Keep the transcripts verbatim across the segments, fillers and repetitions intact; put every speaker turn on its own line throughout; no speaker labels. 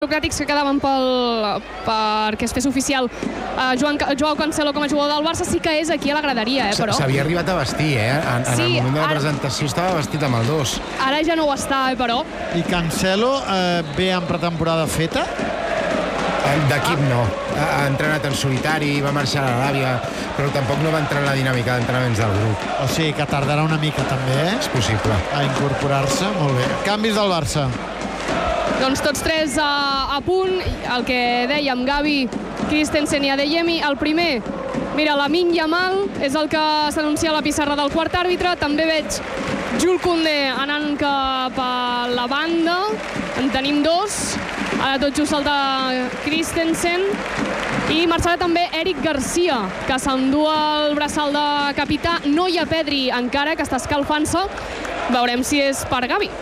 burocràtics que quedaven pel, perquè es fes oficial uh, Joan, Joao Cancelo com a jugador del Barça, sí que és aquí a la graderia, eh, però...
S'havia arribat a vestir, eh? En, en sí, el moment de la ara... presentació estava vestit amb el dos.
Ara ja no ho està, eh, però...
I Cancelo eh, ve en pretemporada feta?
D'equip no. Ha entrenat en solitari, va marxar a l'Aràbia, però tampoc no va entrar en la dinàmica d'entrenaments del grup.
O sigui que tardarà una mica també, eh?
És possible.
A incorporar-se, molt bé. Canvis del Barça.
Doncs tots tres a, a punt, el que dèiem, Gavi, Christensen i Adeyemi. El primer, mira, Lamine Yamal és el que s'anuncia a la pissarra del quart àrbitre. També veig Jules Koundé anant cap a la banda. En tenim dos. Ara tot just el de Christensen. I marxarà també Eric Garcia, que s'endú el braçal de capità. No hi ha Pedri encara, que està escalfant-se. Veurem si és per Gavi.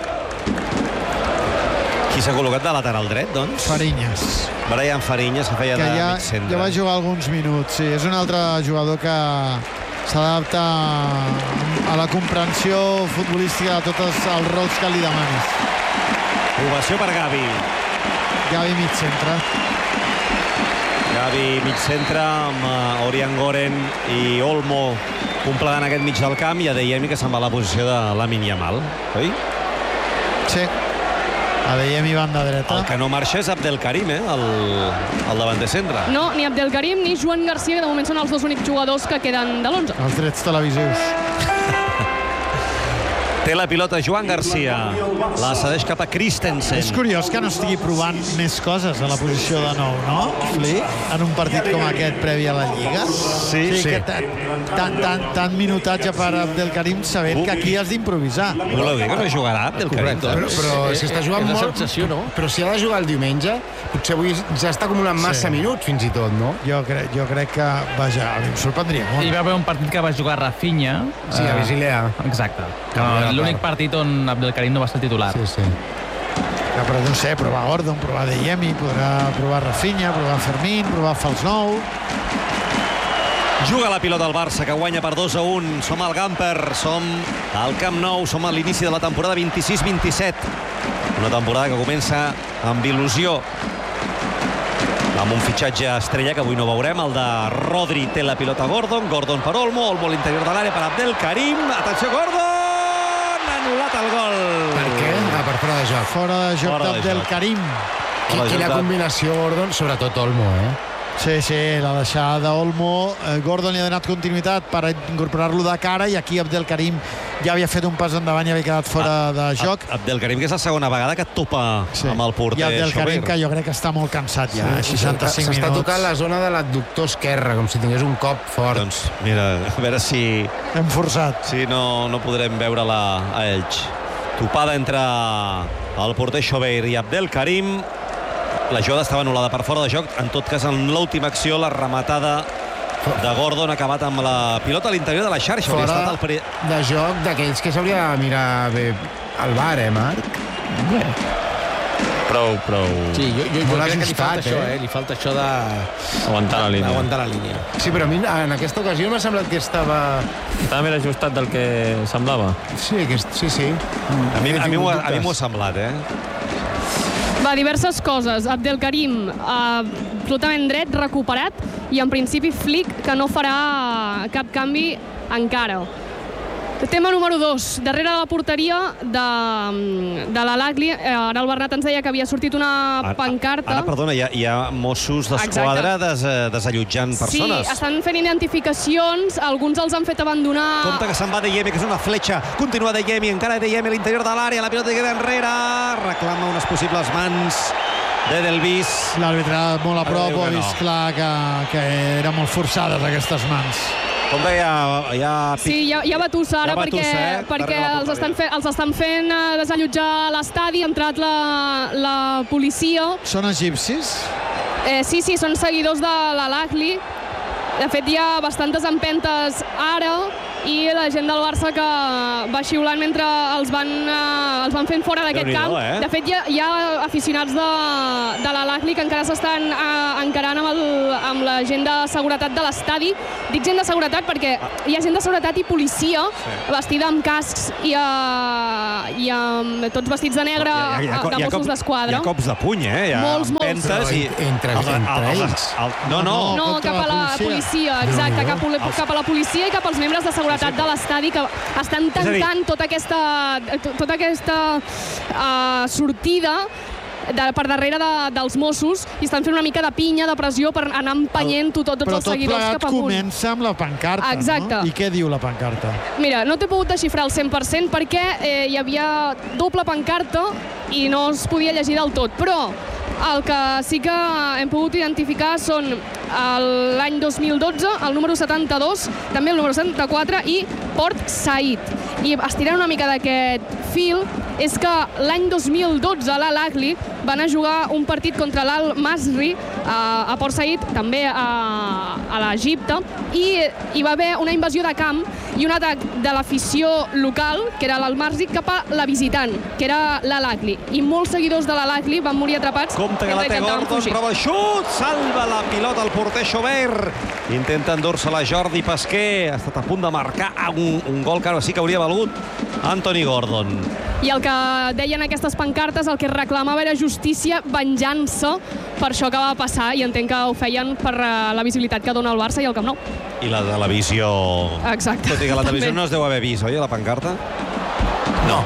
Qui s'ha col·locat de lateral dret, doncs?
Fariñas.
Brian Fariñas, que feia
que
de
ja,
mig centre.
Ja va jugar alguns minuts, sí. És un altre jugador que s'adapta a la comprensió futbolística de tots els rols que li demanis.
Ovació per Gavi.
Gavi mig centre.
Gavi mig centre amb Orián Goren i Olmo completant aquest mig del camp, i Adeyemi que se'n va a la posició de Lamine Yamal, oi?
Sí. Adeyemi banda dreta.
El que no marxa és Abdelkarim, eh? El, el davanter centre.
No, ni Abdelkarim ni Joan Garcia, que de moment són els dos únics jugadors que queden de l'onze.
Els drets televisius.
Té la pilota Joan Garcia. La cedeix cap a Christensen.
És curiós que no estigui provant més coses a la posició de nou, no? Flick, en un partit com aquest previ a la Lliga.
Sí,
sí.
sí.
Tant, tant, tant minutatge per Abdelkarim, sabent que aquí has d'improvisar.
Voleu dir que no jugarà Abdelkarim?
Però, però si està jugant molt...
sensació, no?
Però si ha de jugar el diumenge, potser avui ja està acumulant massa
Sí.
minuts, fins i tot, no?
Jo crec, jo crec que, vaja, a mi em sorprendria molt.
Hi va haver un partit que va jugar Rafinha.
Sí, a Basilea.
Exacte. Que l'únic partit on Abdelkarim no va ser titular.
Sí, sí.
Ja, però no sé, provar Gordon, provar Adeyemi, podrà provar Rafinha, provar Fermín, provar Fals Nou.
Juga la pilota al Barça, que guanya per dos a un. Som al Gamper, som al Camp Nou, som a l'inici de la temporada vint-i-sis vint-i-set. Una temporada que comença amb il·lusió, amb un fitxatge estrella que avui no veurem. El de Rodri té la pilota Gordon, Gordon per Olmo, Olmo a l'interior de l'àrea per Abdelkarim. Atenció, Gordon! Anul·lat el gol.
Per què? Ah, per fora de joc.
Fora de joc
Fora de
d'Abdelkarim.
Qui- Quina combinació, Gordon, sobretot Olmo, eh?
Sí, sí, la deixada d'Olmo. Eh, Gordon li ha donat continuïtat per incorporar-lo de cara, i aquí Abdelkarim ja havia fet un pas endavant i havia quedat fora de joc.
Abdelkarim, que és la segona vegada que topa
Sí.
amb el porter
I Abdelkarim,
Schober.
que jo crec que està molt cansat ja,
Sí,
seixanta-cinc
s'està
minuts.
tocant la zona de l'adductor esquerre, com si tingués un cop fort.
Doncs mira, a veure si,
Hem forçat.
si no, no podrem veure-la a Elx. Topada entre el porter Schober i Abdelkarim. La jugada estava anul·lada per fora de joc. En tot cas, en l'última acció, la rematada de Gordon ha acabat amb la pilota a l'interior de la xarxa. Hauria
Fora
estat el peri...
de joc d'aquells que s'hauria de mirar bé al bar, eh, Marc?
Bé.
Prou, prou.
Sí, jo, jo, jo
Molt
crec que li
ajustat,
falta això,
eh?
eh? Li falta això de...
Aguantar la línia.
Aguantar la línia.
Sí, però a mi en aquesta ocasió m'ha semblat que estava...
Estava més ajustat del que semblava.
Sí, que, sí, sí.
A mi, a mi m'ho ha- a mi m'ho ha
dubtes.
semblat, eh?
Va, diverses coses. Abdelkarim, eh, absolutament dret, recuperat, i en principi Flick, que no farà cap canvi encara. Tema número dos, darrere de la porteria de, de l'Al-Ahly. Eh, ara el Bernat ens deia que havia sortit una
Ara,
pancarta.
ara perdona, hi ha, hi ha Mossos d'Esquadra des, desallotjant persones.
Sí, estan fent identificacions, alguns els han fet abandonar...
Compte que se'n va Adeyemi, que és una fletxa. Continua Adeyemi, encara Adeyemi a l'interior de l'àrea. La pilota queda enrere. Reclama unes possibles mans d'Edelvis.
L'àrbitre molt a prop,
Diu
ha
que no.
vist clar que, que eren molt forçades aquestes mans.
Com deia, hi ha...
Sí, hi ha, hi ha batussa ara
Hi ha batussa,
perquè,
eh?
perquè
Darrere la
els, estan
porteria.
fe, els estan fent eh, desallotjar l'estadi. Ha entrat la, la policia.
Són egipcis?
Eh, sí, sí, són seguidors de l'Al-Ahly. De fet, hi ha bastantes empentes ara. i la gent del Barça que va xiulant mentre els van, eh, els van fent fora d'aquest camp.
Eh?
De fet, hi ha, hi ha aficionats de, de l'Al-Ahly que encara s'estan eh, encarant amb, el, amb la gent de seguretat de l'estadi. Dic gent de seguretat perquè hi ha gent de seguretat i policia sí. vestida amb cascs i, uh, i amb tots vestits de negre
hi ha, hi ha,
de Mossos d'Esquadra.
Hi ha cops de puny, eh? Hi ha
molts, molts.
I... Entre,
el, el,
entre
el,
ells.
El, no, no.
No, cap a la policia, exacte, cap, cap a la policia i cap als membres de seguretat de l'estadi que estan tancant tota aquesta, tota aquesta uh, sortida de, per darrere de, dels Mossos i estan fent una mica de pinya, de pressió per anar empenyent-ho tot, tots els seguidors cap amunt.
Però tot plegat comença amb la pancarta,
exacte.
No? I què diu la pancarta?
Mira, no t'he pogut desxifrar al cent per cent perquè eh, hi havia doble pancarta i no es podia llegir del tot, però el que sí que hem pogut identificar són l'any dos mil dotze, el número setanta-dos, també el número setanta-quatre i Port Said. I estirant una mica d'aquest fil, és que l'any dos mil dotze l'Al-Ahly va anar a jugar un partit contra l'Al-Masri a, a Port Said, també a, a l'Egipte, i hi va haver una invasió de camp i un atac de l'afició local, que era l'Al-Masri, cap a la visitant, que era l'Al-Ahly. I molts seguidors de l'Al-Ahly van morir atrapats.
Compte que la té Gordon, prova xut, salva la pilota el porter Chauvert. Intenta endur-se la Jordi Pesquer, ha estat a punt de marcar un, un gol que ara sí que hauria valgut Anthony Gordon.
I el que deien aquestes pancartes, el que reclamava era justícia, venjança per això que va passar, i entenc que ho feien per la visibilitat que dona el Barça i el Camp Nou.
I la televisió...
Exacte.
Tot i que la televisió
també.
no es deu haver vist, oi, la pancarta?
No.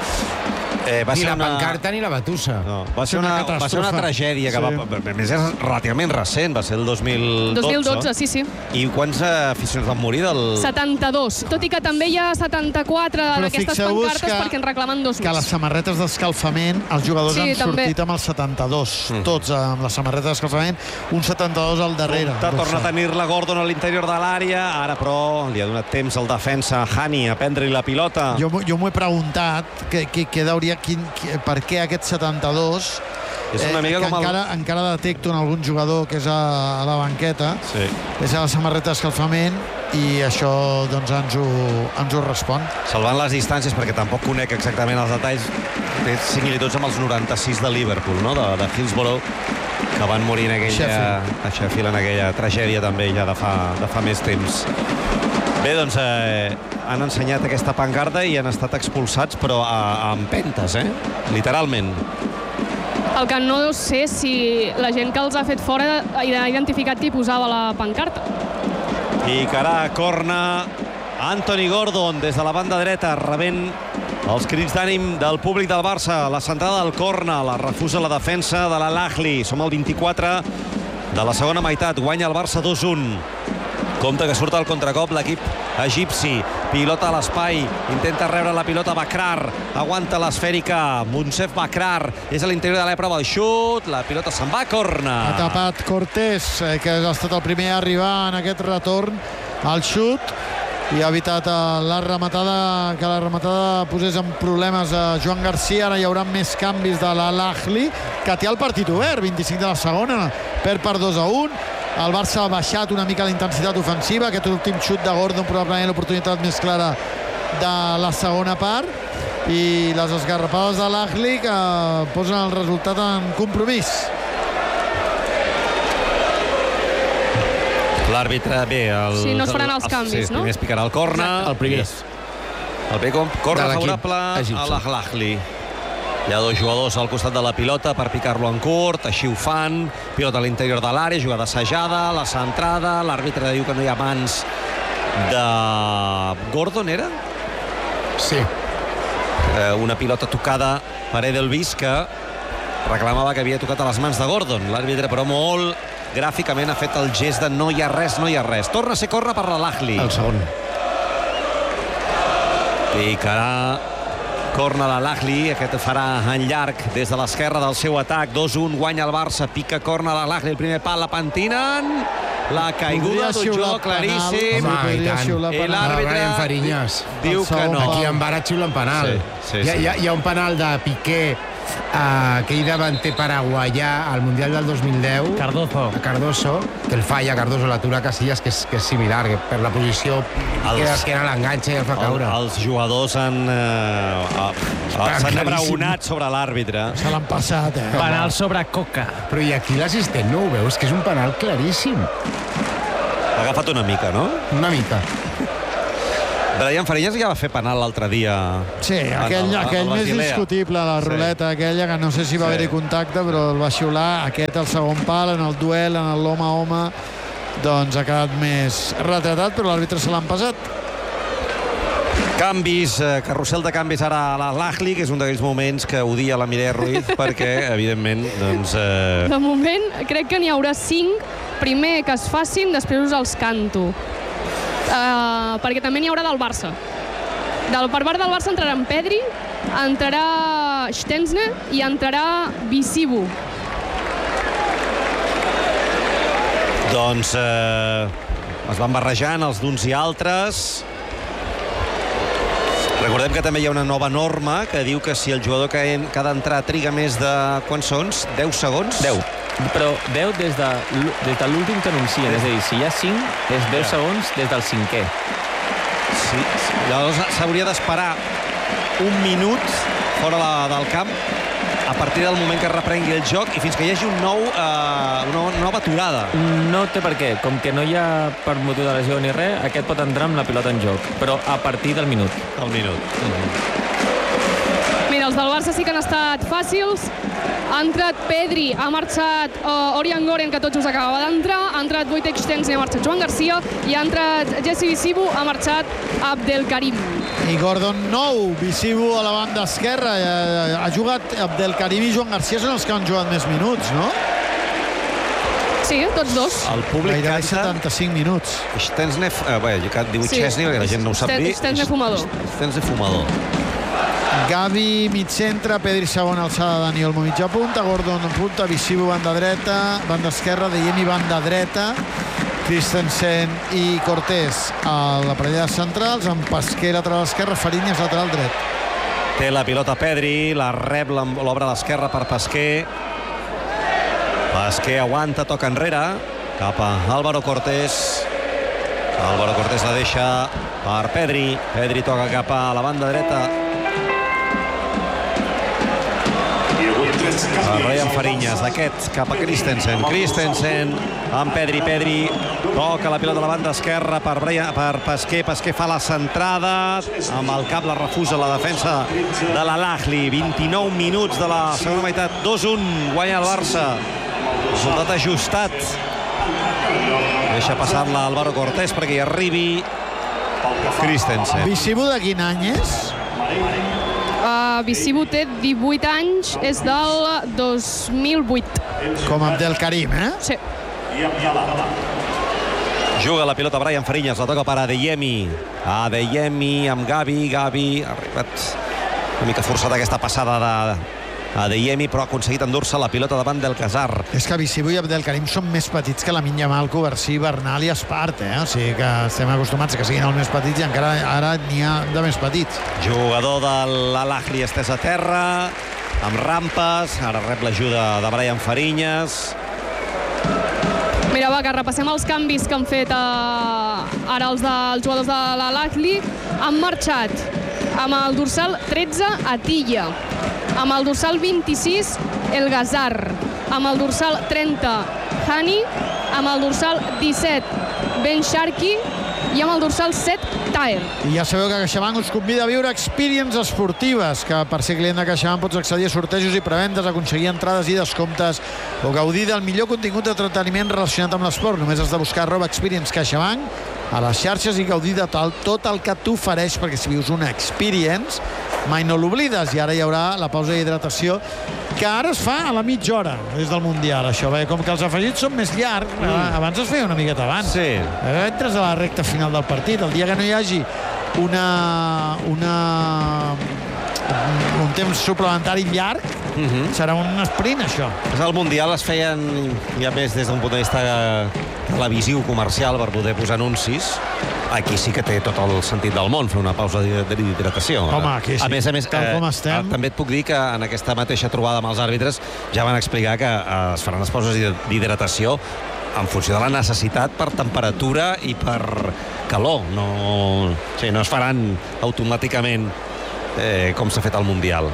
Eh, va
ni
ser
la
una...
pancarta ni la batussa.
No, va, ser una,
una
va ser una tragèdia que
sí.
va... Més és relativament recent, va ser el dos mil dotze.
dos mil dotze, sí, sí.
I quants aficionats van morir del...
setanta-dos. Tot i que també hi ha setanta-quatre d'aquestes pancartes que, perquè en reclamen dos
que
més.
les samarretes d'escalfament, els jugadors
sí,
han
també.
sortit amb el setanta-dos. Mm. Tots amb les samarretes d'escalfament, un setanta-dos al darrere.
Compte, torna a tenir-la Gordon a l'interior de l'àrea. Ara, però, li ha donat temps al defensa Hani a prendre-hi la pilota.
Jo, jo m'ho he preguntat, que, que, que hauria, quin, que, per què aquest setanta-dos...
És una mica
eh, que
com el...
encara, encara detecto en algun jugador que és a, a la banqueta,
sí.
és a la samarreta d'escalfament, i això doncs, ens, ho, ens ho respon.
Salvant les distàncies, perquè tampoc conec exactament els detalls, té similituds amb els noranta-sis de Liverpool, no? de, de Hillsborough, que van morir en aquella,
Sheffield.
a Sheffield en aquella tragèdia també ja de fa, de fa més temps. Bé, doncs eh, han ensenyat aquesta pancarta i han estat expulsats, però a, a empentes, eh? Literalment.
El que no sé si la gent que els ha fet fora ha identificat qui posava la pancarta.
I cara, corna, Anthony Gordon des de la banda dreta, rebent els crits d'ànim del públic del Barça. La centrada del corna, la refusa la defensa de l'Al-Ahly. Som al vint-i-quatre de la segona meitat. Guanya el Barça dos un. Compte que surt al contracop l'equip egipci. Pilota a l'espai, intenta rebre la pilota Bakrar, aguanta l'esfèrica Monsef Bakrar, és a l'interior de la prova el xut, la pilota se'n va a corna.
Ha tapat Cortés, eh, que ha estat el primer a arribar en aquest retorn al xut, i ha evitat la rematada, que la rematada posés en problemes a Joan Garcia. Ara hi haurà més canvis de l'Al-Ahly, que té el partit obert, vint-i-cinc de la segona, perd per dos a un. El Barça ha baixat una mica la intensitat ofensiva. Aquest últim xut de Gordon, probablement l'oportunitat més clara de la segona part. I les esgarrapades de l'Ahly que posen el resultat en compromís.
L'àrbitre, bé... El,
sí, no es faran els canvis,
sí,
no?
Primer es picarà el corna.
El primer.
El primer corna favorable
egipci.
a l'Al-Ahly. Hi ha dos jugadors al costat de la pilota per picar-lo en curt, així ho fan. Pilota a l'interior de l'àrea, jugada assajada, la centrada, l'àrbitre diu que no hi ha mans de Gordon, era?
Sí.
Eh, una pilota tocada per Edelvis, que reclamava que havia tocat a les mans de Gordon. L'àrbitre, però molt gràficament, ha fet el gest de no hi ha res, no hi ha res. Torna a ser corna per l'Al-Ahly.
El segon.
Picarà corna de l'Al-Ahly, aquest farà en llarg des de l'esquerra del seu atac. dos un, guanya el Barça, pica corna de l'Al-Ahly, el primer pal, la pentinen, la caiguda d'un joc claríssim.
Home, i tant.
I l'àrbitre
Farinyes.
diu que no.
Aquí en Barat xiulen penal.
Sí, sí,
hi, ha,
sí.
hi, ha, hi ha un penal de Piqué uh, aquell davanter paraguaià al Mundial del dos mil deu.
Cardozo.
Cardoso, que el falla, Cardoso l'atura Casillas, que és, que és similar, que per la posició els, que, que era l'enganxa i el fa caure.
El, els jugadors han, eh, s'han abraonat sobre l'àrbitre.
Se l'han passat, eh?
Penal sobre Coca.
Però i aquí l'assistent no ho veus, que és un penal claríssim.
L'ha agafat una mica, no?
Una mica.
Brian Fariñas ja va fer penal l'altre dia.
Sí, aquell,
el,
aquell
el
més discutible, la ruleta sí. aquella, que no sé si va sí. haver-hi contacte, però el va xiular. Aquest, el segon pal, en el duel, en el home a home, doncs ha quedat més retratat, però l'àrbitre se l'han passat.
Canvis, eh, carrusel de canvis ara a la l'Ahly, que és un d'aquells moments que odia la Mireia Ruiz, perquè, evidentment, doncs... Eh...
De moment, crec que n'hi haurà cinc. Primer que es facin, després us els canto. Uh, perquè també n'hi haurà del Barça. Del, per part del Barça entrarà en Pedri, entrarà Stenzner i entrarà Visibu.
Doncs eh, es van barrejant els d'uns i altres. Recordem que també hi ha una nova norma que diu que si el jugador que ha d'entrar triga més de... Quants són? deu segons?
deu. Però deu des de, des de l'últim que anuncien. És a dir, si hi ha cinc, és deu ja. segons des del cinquè.
Sí, sí. Llavors s'hauria d'esperar un minut fora la, del camp a partir del moment que es reprengui el joc i fins que hi hagi un nou, eh, una nova aturada.
No té per què. Com que no hi ha per motiu de lesió ni res, aquest pot entrar amb la pilota en joc, però a partir del minut.
El minut. Mm-hmm.
Mira, els del Barça sí que han estat fàcils. Ha entrat Pedri, ha marxat uh, Orian Goren, que tots us acabava d'entrar, ha entrat Wojtek Szczęsny, ha marxat Joan Garcia, i ha entrat Jesse Visibu, ha marxat Abdelkarim.
I Gordon nou, Visibu a la banda esquerra. Ha, ha jugat Abdelkarim i Joan Garcia, són els que han jugat més minuts, no?
Sí, tots dos.
El públic
gairebé
canta...
setanta-cinc minuts.
Szczęsny, eh, bé, jo diu sí. Szczęsny, perquè la gent no ho sap dir.
Szczęsny fumador.
Szczęsny fumador.
Gavi mig centre, Pedri segona alçada, Dani Olmo mitja punta, Gordon punta, Visibu banda dreta, banda esquerra, Deyemi banda dreta, Christensen i Cortés a la parella de centrals, amb Pasquer lateral esquerra, Fariñas lateral dret.
Té la pilota Pedri, la rep, l'obre a l'esquerra per Pasquer. Pasquer aguanta, toca enrere, cap a Álvaro Cortés. Álvaro Cortés la deixa per Pedri. Pedri toca cap a la banda dreta. El Brian Fariñas, d'aquest cap a Christensen. Christensen amb Pedri. Pedri toca la pilota a la banda esquerra per, Brian, per Pasquer. Pasquer fa la centrada. Amb el cap la refusa la defensa de la l'Ahly. vint-i-nou minuts de la segona meitat. dos un, guanya el Barça. Resultat ajustat. Deixa passar-la Álvaro Cortés perquè hi arribi Christensen.
Visibu de quin any és?
Uh, Visibu té divuit anys, és del dos mil vuit.
Com Abdelkarim, eh?
Sí.
Juga la pilota Brian Fariñas, la toca per Adeyemi. Adeyemi amb Gavi. Gavi ha arribat una mica forçada aquesta passada de Adeyemi, però ha aconseguit endur-se la pilota davant del Casar.
És que Visibu i Abdelkarim són més petits que Lamine Yamal, Covarsí, Bernal i Espart, eh? O sigui que estem acostumats que siguin els més petits i encara ara n'hi ha de més petits.
Jugador de l'Al-Ahly estès a terra, amb rampes, ara rep l'ajuda de Brian Fariñas.
Mira, va, que repassem els canvis que han fet eh, ara els, de, els jugadors de l'Al-Ahly. Han marxat amb el dorsal tretze, Atilla, amb el dorsal vint-i-sis, El Gazar, amb el dorsal trenta, Hani, amb el dorsal disset, Ben Sharki, i amb el dorsal set, Taher.
I ja sabeu que CaixaBank us convida a viure Experience Esportives, que per ser client de CaixaBank pots accedir a sortejos i prevendes, aconseguir entrades i descomptes o gaudir del millor contingut d'entreteniment relacionat amb l'esport. Només has de buscar arroba Experience CaixaBank a les xarxes i gaudir de tot, tot el que t'ofereix, perquè si vius una experience mai no l'oblides. I ara hi haurà la pausa d'hidratació, que ara es fa a la mitja hora des del Mundial, això, bé, com que els afegits són més llargs, mm. abans es feia una miqueta abans.
Sí.
Ara entres a la recta final del partit, el dia que no hi hagi una, una un temps suplementari llarg, uh-huh. serà un sprint, això.
El Mundial es feien ja més des d'un punt de vista televisiu comercial per poder posar anuncis, aquí sí que té tot el sentit del món fer una pausa d'hidratació.
Home, aquí sí.
A més a més,
tal com
eh,
estem.
també et puc dir que en aquesta mateixa trobada amb els àrbitres ja van explicar que eh, es faran les pauses d'hidratació en funció de la necessitat per temperatura i per calor. No, o sigui, no es faran automàticament eh, com s'ha fet al Mundial.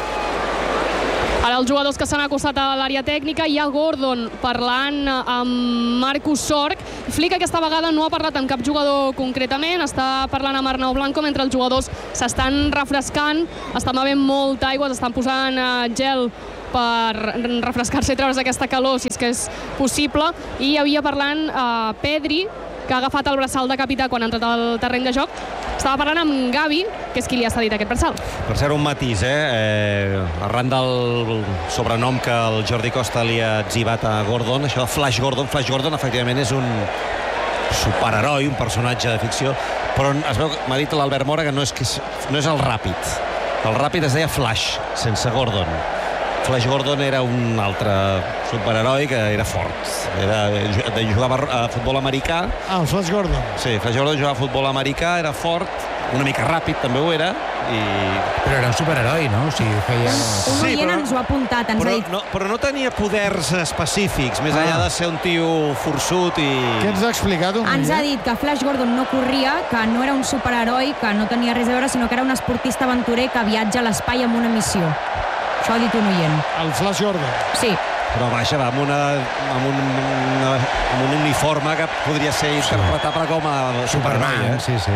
Ara els jugadors que s'han acostat a l'àrea tècnica, hi ha Gordon parlant amb Marcus Sorg. Flick aquesta vegada no ha parlat amb cap jugador concretament, està parlant amb Arnau Blanco mentre els jugadors s'estan refrescant, estan bevent molta aigua, s'estan posant gel per refrescar-se i treure's aquesta calor, si és que és possible. I hi havia parlant uh, Pedri, que ha agafat el braçal de capità quan ha entrat al terreny de joc. Estava parlant amb Gavi, que és qui li ha cedit aquest braçal.
Per cert, un matís, eh? eh arran del sobrenom que el Jordi Costa li ha etzibat a Gordon, això de Flash Gordon, Flash Gordon efectivament és un superheroi, un personatge de ficció, però es veu, m'ha dit l'Albert Mora que no és, que no és el Ràpid. El Ràpid es deia Flash, sense Gordon. Flash Gordon era un altre superheroi que era fort. Era, jugava a futbol americà.
Ah, el Flash Gordon.
Sí, Flash Gordon jugava a futbol americà, era fort, una mica ràpid també ho era. I...
Però era un superheroi, no? O sigui, feia...
Un
Sí,
oient
però-
ens ho ha apuntat, ens
Però
ha dit...
no, però no tenia poders específics, més
Ah.
enllà de ser un tio forçut i...
Què ens ha explicat? Un
Ens ha
oient?
dit que Flash Gordon no corria, que no era un superheroi, que no tenia res a veure, sinó que era un esportista aventurer que viatja a l'espai amb una missió. Això ha dit un oient.
El Flash Gordon.
Sí.
Però vaja, va, amb, una, amb, un, una, amb un uniforme que podria ser interpretable com a
Superman,
Superman, eh?
sí, sí.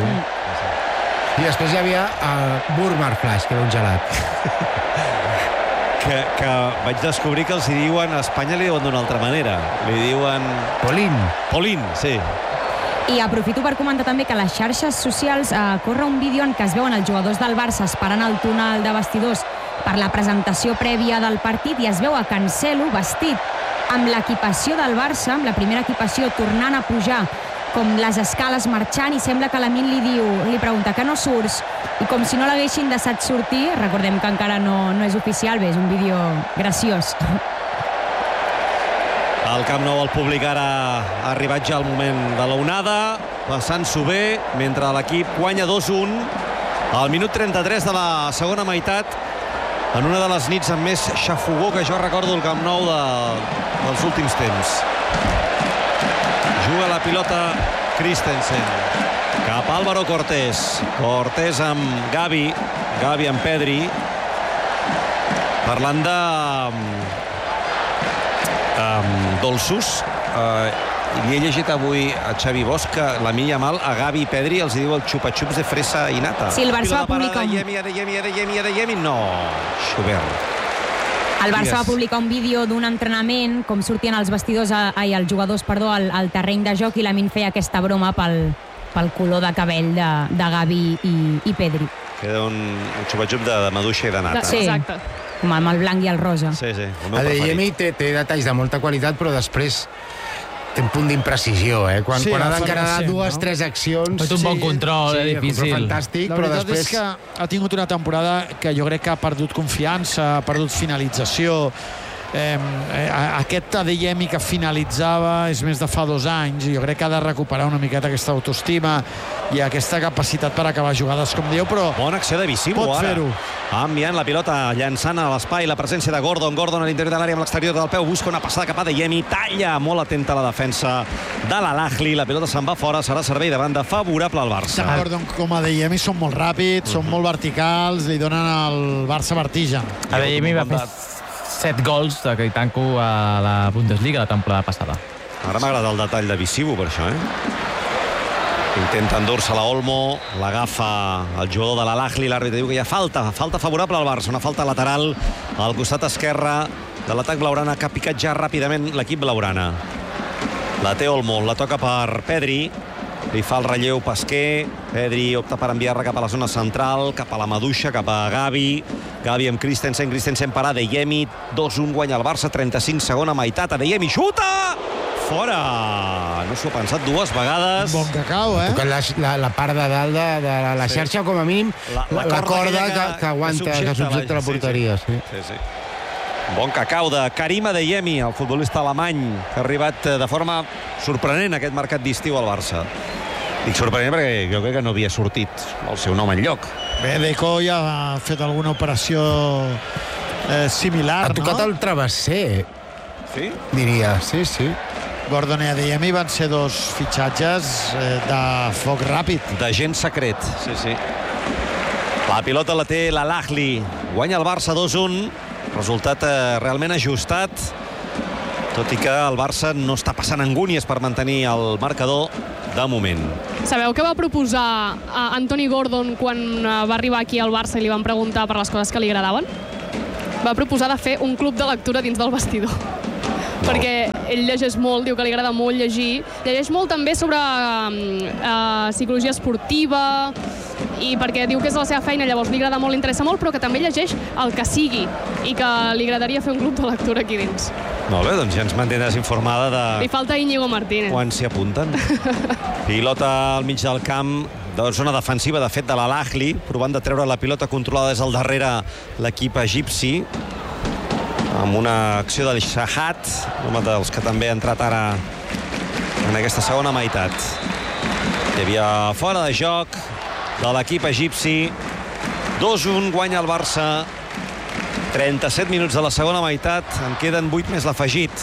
I després hi havia el Burmar Flash, que era un gelat.
Que, que vaig descobrir que els hi diuen, a Espanya li diuen d'una altra manera. Li diuen...
Polín.
Polín, sí.
I aprofito per comentar també que a les xarxes socials eh, corre un vídeo en què es veuen els jugadors del Barça esperant el túnel de vestidors per la presentació prèvia del partit i es veu a Cancelo vestit amb l'equipació del Barça, amb la primera equipació, tornant a pujar com les escales marxant i sembla que l'Amin li diu, li pregunta que no surts i com si no l'haguessin deixat sortir, recordem que encara no, no és oficial, bé, és un vídeo graciós.
Al Camp Nou el públic ara ha arribat ja al moment de l'onada, passant-s'ho bé, mentre l'equip guanya dos un al minut trenta-tres de la segona meitat, en una de les nits amb més xafogó que jo recordo al Camp Nou de, dels últims temps. Juga la pilota Christensen cap a Álvaro Cortés. Cortés amb Gavi, Gavi amb Pedri, parlant de um, dolços. Uh, li he llegit avui a Xavi Bosch que Lamine Yamal a Gavi i Pedri els diu el xupa-xups de fresa i nata.
Sí, el Barça va publicar un-
Adeyemi, Adeyemi, Adeyemi, Adeyemi, no. Schubert.
El Barça
Digues.
va publicar un vídeo d'un entrenament, com sortien els vestidors, a, ai, els jugadors, perdó, al, al terreny de joc, i Lamine feia aquesta broma pel, pel color de cabell de, de Gavi i, i Pedri.
Queda un, un xupa-xup de, de maduixa i de nata.
Sí.
Exacte.
Com amb el blanc i el rosa.
Sí, sí, el meu
Adeyemi
preferit.
té, té detalls de molta qualitat, però després té un punt d'imprecisió, eh? Quan,
Sí,
quan ha
el
d'encarar
Ferguson,
dues,
no?
tres accions...
Ha fet un bon control, eh,
sí,
difícil.
el control fantàstic,
La
però
veritat
després...
és que ha tingut una temporada que jo crec que ha perdut confiança, ha perdut finalització. Eh, eh, aquest Adeyemi que finalitzava és més de fa dos anys i jo crec que ha de recuperar una miqueta aquesta autoestima i aquesta capacitat per acabar jugades, com dieu, però
Bona acció de Visivo,
pot
ara.
fer-ho.
Enviant la pilota, llançant a l'espai, la presència de Gordon. Gordon a l'interior de l'àrea amb l'exterior del peu, busca una passada cap a Adeyemi, talla, molt atenta a la defensa de l'Al-Ahly. La pilota se'n va fora, serà servei de banda favorable al Barça.
Tant Gordon com Adeyemi són molt ràpids, són molt verticals, li donen al Barça vertigen.
Adeyemi va fer set gols de Creditanco a la Bundesliga la temporada passada.
Ara m'agrada el detall de Visivo, per això, eh? Intenta endur-se la Olmo, l'agafa el jugador de l'Al-Ahly, l'àrbitre diu que hi ha falta, falta favorable al Barça, una falta lateral al costat esquerre de l'atac blaugrana que ha picat ja ràpidament l'equip blaugrana. La té Olmo, la toca per Pedri, li fa el relleu Pasquer, Pedri opta per enviar-la cap a la zona central, cap a la maduixa, cap a Gavi, Gavi amb Christensen, Christensen per Adeyemi, dos un guanya el Barça, trenta-cinc segona meitat, Adeyemi xuta! Fora! No s'ho ha pensat dues vegades.
Bon cacau, eh?
Tocant la, la, la part de dalt de, de la, la
Sí.
xarxa, com a mínim,
La,
la, la corda que, que aguanta, que subjecta la porteria. Sí.
Sí, sí. Bon cacau de Karim Adeyemi, el futbolista alemany, que ha arribat de forma sorprenent a aquest mercat d'estiu al Barça. Dic sorprenent perquè jo crec que no havia sortit el seu nom enlloc.
Bé, Deco ja ha fet alguna operació eh, similar,
ha tocat
no?
el travesser,
sí?
diria, sí, sí.
Gordon i Adeyemi van ser dos fitxatges eh, de foc ràpid.
De gent secret, sí, sí. La pilota la té l'Al-Ahly. Guanya el Barça dos un. Resultat eh, realment ajustat, tot i que el Barça no està passant angúnies per mantenir el marcador de moment.
Sabeu què va proposar a Anthony Gordon quan va arribar aquí al Barça i li van preguntar per les coses que li agradaven? Va proposar de fer un club de lectura dins del vestidor. No. Perquè ell llegeix molt, diu que li agrada molt llegir. Llegeix molt també sobre uh, psicologia esportiva i perquè diu que és la seva feina, llavors li agrada molt, li interessa molt, però que també llegeix el que sigui i que li agradaria fer un club de lectura aquí dins.
Molt bé, doncs ja ens mantindràs informada de...
Li falta Íñigo Martínez.
Quan s'hi apunten. Pilota al mig del camp, de zona defensiva, de fet, de l'Al-Ahly, provant de treure la pilota controlada des al darrere l'equip egipci, amb una acció del Shahat, un dels que també ha entrat ara en aquesta segona meitat. Hi havia fora de joc de l'equip egipci. dos un, guanya el Barça. trenta-set minuts de la segona meitat, en queden vuit més l'afegit.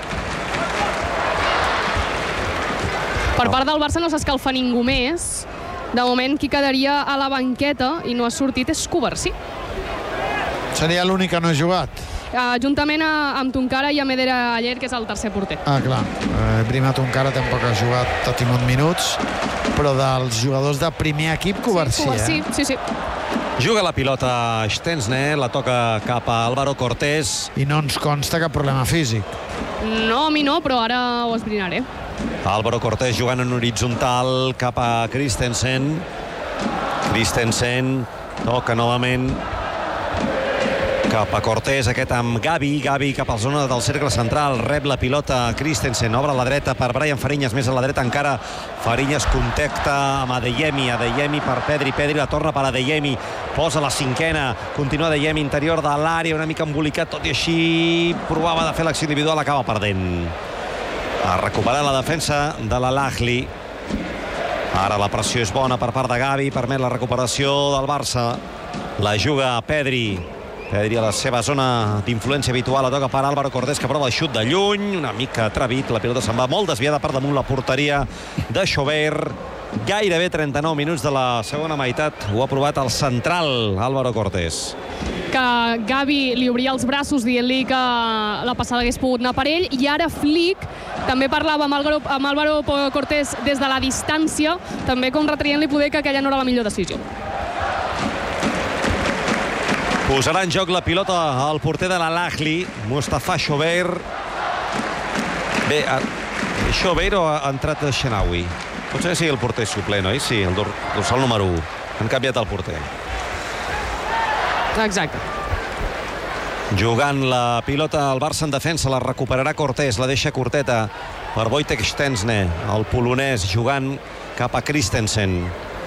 Per part del Barça no s'escalfa ningú més. De moment, qui quedaria a la banqueta i no ha sortit és Cubarsí.
Seria l'únic que no ha jugat.
Uh, juntament a, amb Tonkara i amb Eder Ayer, que és el tercer porter.
Ah, clar. Eh, Brima Tonkara tampoc ha jugat tot i un minuts, però dels jugadors de primer equip, Cubarsí,
sí, Cubarsí,
eh?
sí, sí.
Juga la pilota Stensner, la toca cap a Álvaro Cortés.
I no ens consta cap problema físic.
No, a mi no, però ara ho esbrinaré.
Álvaro Cortés jugant en horitzontal cap a Christensen. Christensen toca novament cap a Cortés, aquest amb Gavi. Gavi cap a la zona del cercle central, rep la pilota Christensen, obre a la dreta per Brian Fariñas, més a la dreta encara. Fariñas contacta amb Adeyemi, Adeyemi per Pedri, Pedri la torna per Adeyemi, posa la cinquena, continua Adeyemi interior de l'àrea, una mica embolicat, tot i així provava de fer l'acció individual, acaba perdent. A recuperar la defensa de l'Al-Ahly. Ara la pressió és bona per part de Gavi, permet la recuperació del Barça. La juga Pedri. Pedri a la seva zona d'influència habitual, la toca per Álvaro Cortés, que prova el xut de lluny, una mica atrevit, la pilota se'n va molt desviada per damunt la porteria de Chauvert. Gairebé trenta-nou minuts de la segona meitat, ho ha provat el central Álvaro Cortés.
Que Gavi li obria els braços dient-li que la passada hagués pogut anar per ell, i ara Flick també parlava amb Álvaro, amb Álvaro Cortés des de la distància, també com retraient-li poder que aquella no era la millor decisió.
Posarà en joc la pilota al porter de l'Al-Ahly, Mustafa Chauvert. Bé, Chauvert o ha entrat el Shenawi? Potser sigui el porter suplent, oi? Sí, el dorsal número u. Han canviat el porter.
Exacte.
Jugant la pilota al Barça en defensa, la recuperarà Cortés, la deixa curteta per Wojtek Szczęsny, el polonès, jugant cap a Christensen.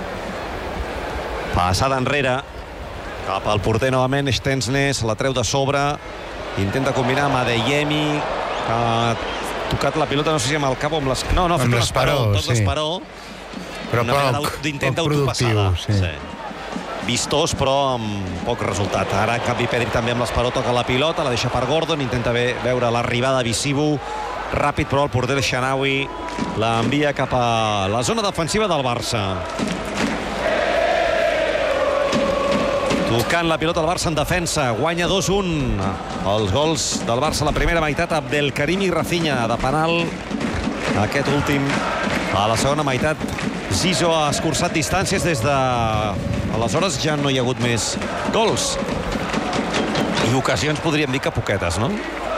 Passada enrere, cap al porter novament, Szczęsny, se la treu de sobre, intenta combinar amb Adeyemi, que ha tocat la pilota, no sé si amb el cap o amb les... No, no, ha fet un esperó, tot l'esperó.
Però poc,
d'intenta
poc productiu, sí.
sí. Vistós, però amb poc resultat. Ara, en canvi, Pedri també amb l'esperó toca la pilota, la deixa per Gordon, intenta veure l'arribada Visibu, ràpid, però el porter Shenawi l'envia cap a la zona defensiva del Barça. Tocant la pilota del Barça en defensa, guanya dos un. Els gols del Barça a la primera meitat, Abdelkarim i Rafinha de penal. Aquest últim a la segona meitat. Zizou ha escurçat distàncies des de... Aleshores ja no hi ha hagut més gols. I ocasions podríem dir que poquetes, no?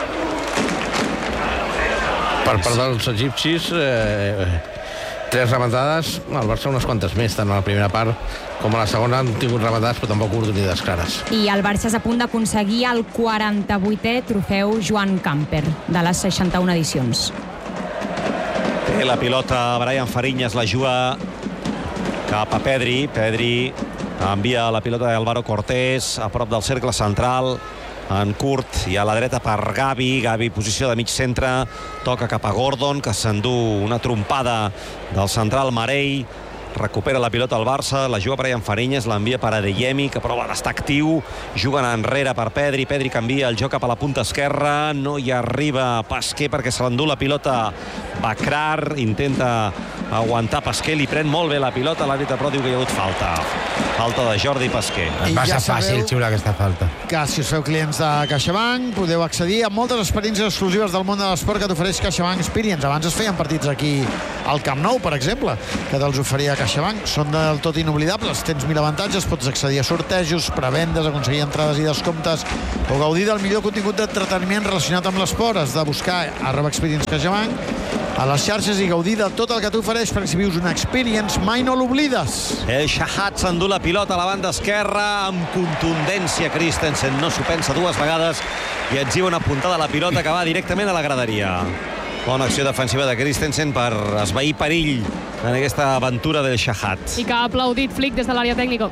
Per part dels egipcis, eh, tres rematades, el Barça unes quantes més, tant a la primera part com a la segona han tingut rematades, però tampoc oportunitats clares.
I el Barça és a punt d'aconseguir el quaranta-vuitè trofeu Joan Camper de les seixanta-una edicions.
Té la pilota Brian Fariñas, la juga cap a Pedri. Pedri envia la pilota d'Álvaro Cortés a prop del cercle central. en curt, i a la dreta per Gavi. Gavi, posició de mig centre, toca cap a Gordon, que s'endú una trompada del central Marell. Recupera la pilota al Barça, la juga per allà en Fariñas, l'envia per Adeyemi, que prova d'estar actiu, juguen enrere per Pedri, Pedri canvia el joc cap a la punta esquerra, no hi arriba Pasquer perquè se l'endú la pilota Bacrar, intenta aguantar Pasquer, li pren molt bé la pilota, l'àrbitre però diu que hi ha hagut falta. Falta de Jordi Pasquer.
Va ser fàcil xiular aquesta falta.
Que si us feu clients de CaixaBank podeu accedir a moltes experiències exclusives del món de l'esport que t'ofereix CaixaBank Experience. Abans es feien partits aquí al Camp Nou, per exemple, que te'ls oferia CaixaBank. Són del tot inoblidables, tens mil avantatges, pots accedir a sortejos, prevendes, aconseguir entrades i descomptes o gaudir del millor contingut d'entreteniment relacionat amb l'esport. Has de buscar arroba Experience CaixaBank a les xarxes i gaudir de tot el que t'ofereix, perquè si vius una experience mai no l'oblides.
El Shahat s'endú la pilota a la banda esquerra amb contundència. Christensen no s'ho pensa dues vegades i etziba una puntada a la pilota que va directament a la graderia. Bona acció defensiva de Christensen per esvair perill en aquesta aventura del Shahat.
I que ha aplaudit Flick des de l'àrea tècnica.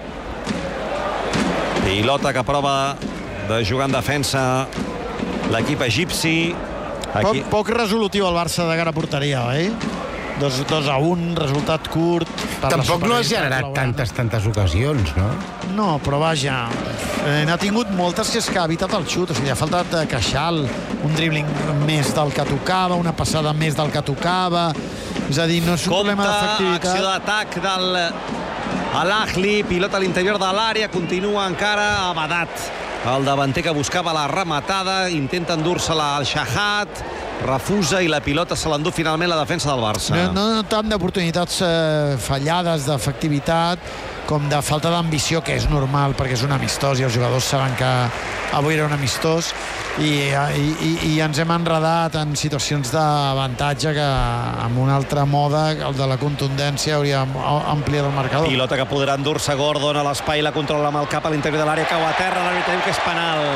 Pilota que prova de jugar en defensa l'equip egipci.
Aquí... Poc, poc resolutiu el Barça de cara a porteria, oi? dos a un, resultat curt.
Tampoc no ha generat tantes, tantes ocasions, no?
No, però vaja, eh, n'ha tingut moltes que és que ha evitat el xut, o sigui, ha faltat Queixal, un dribbling més del que tocava, una passada més del que tocava, és a dir, no és un
Compte,
problema d'efectivitat.
Acció d'atac del Al-Ahli, pilota a l'interior de l'àrea, continua encara Abadat. El davanter que buscava la rematada, intenta endur-se-la al Shahat, refusa i la pilota se l'endú finalment la defensa del Barça.
No, no, no tant d'oportunitats eh, fallades, d'efectivitat, com de falta d'ambició, que és normal perquè és un amistós i els jugadors saben que avui era un amistós i, i, i ens hem enredat en situacions d'avantatge que amb una altra moda, el de la contundència, hauria ampliat el marcador.
Pilota que podrà endur-se Gordon a l'espai, la controla amb el cap a l'interior de l'àrea, cau a terra, l'àrbitre diu que és penal.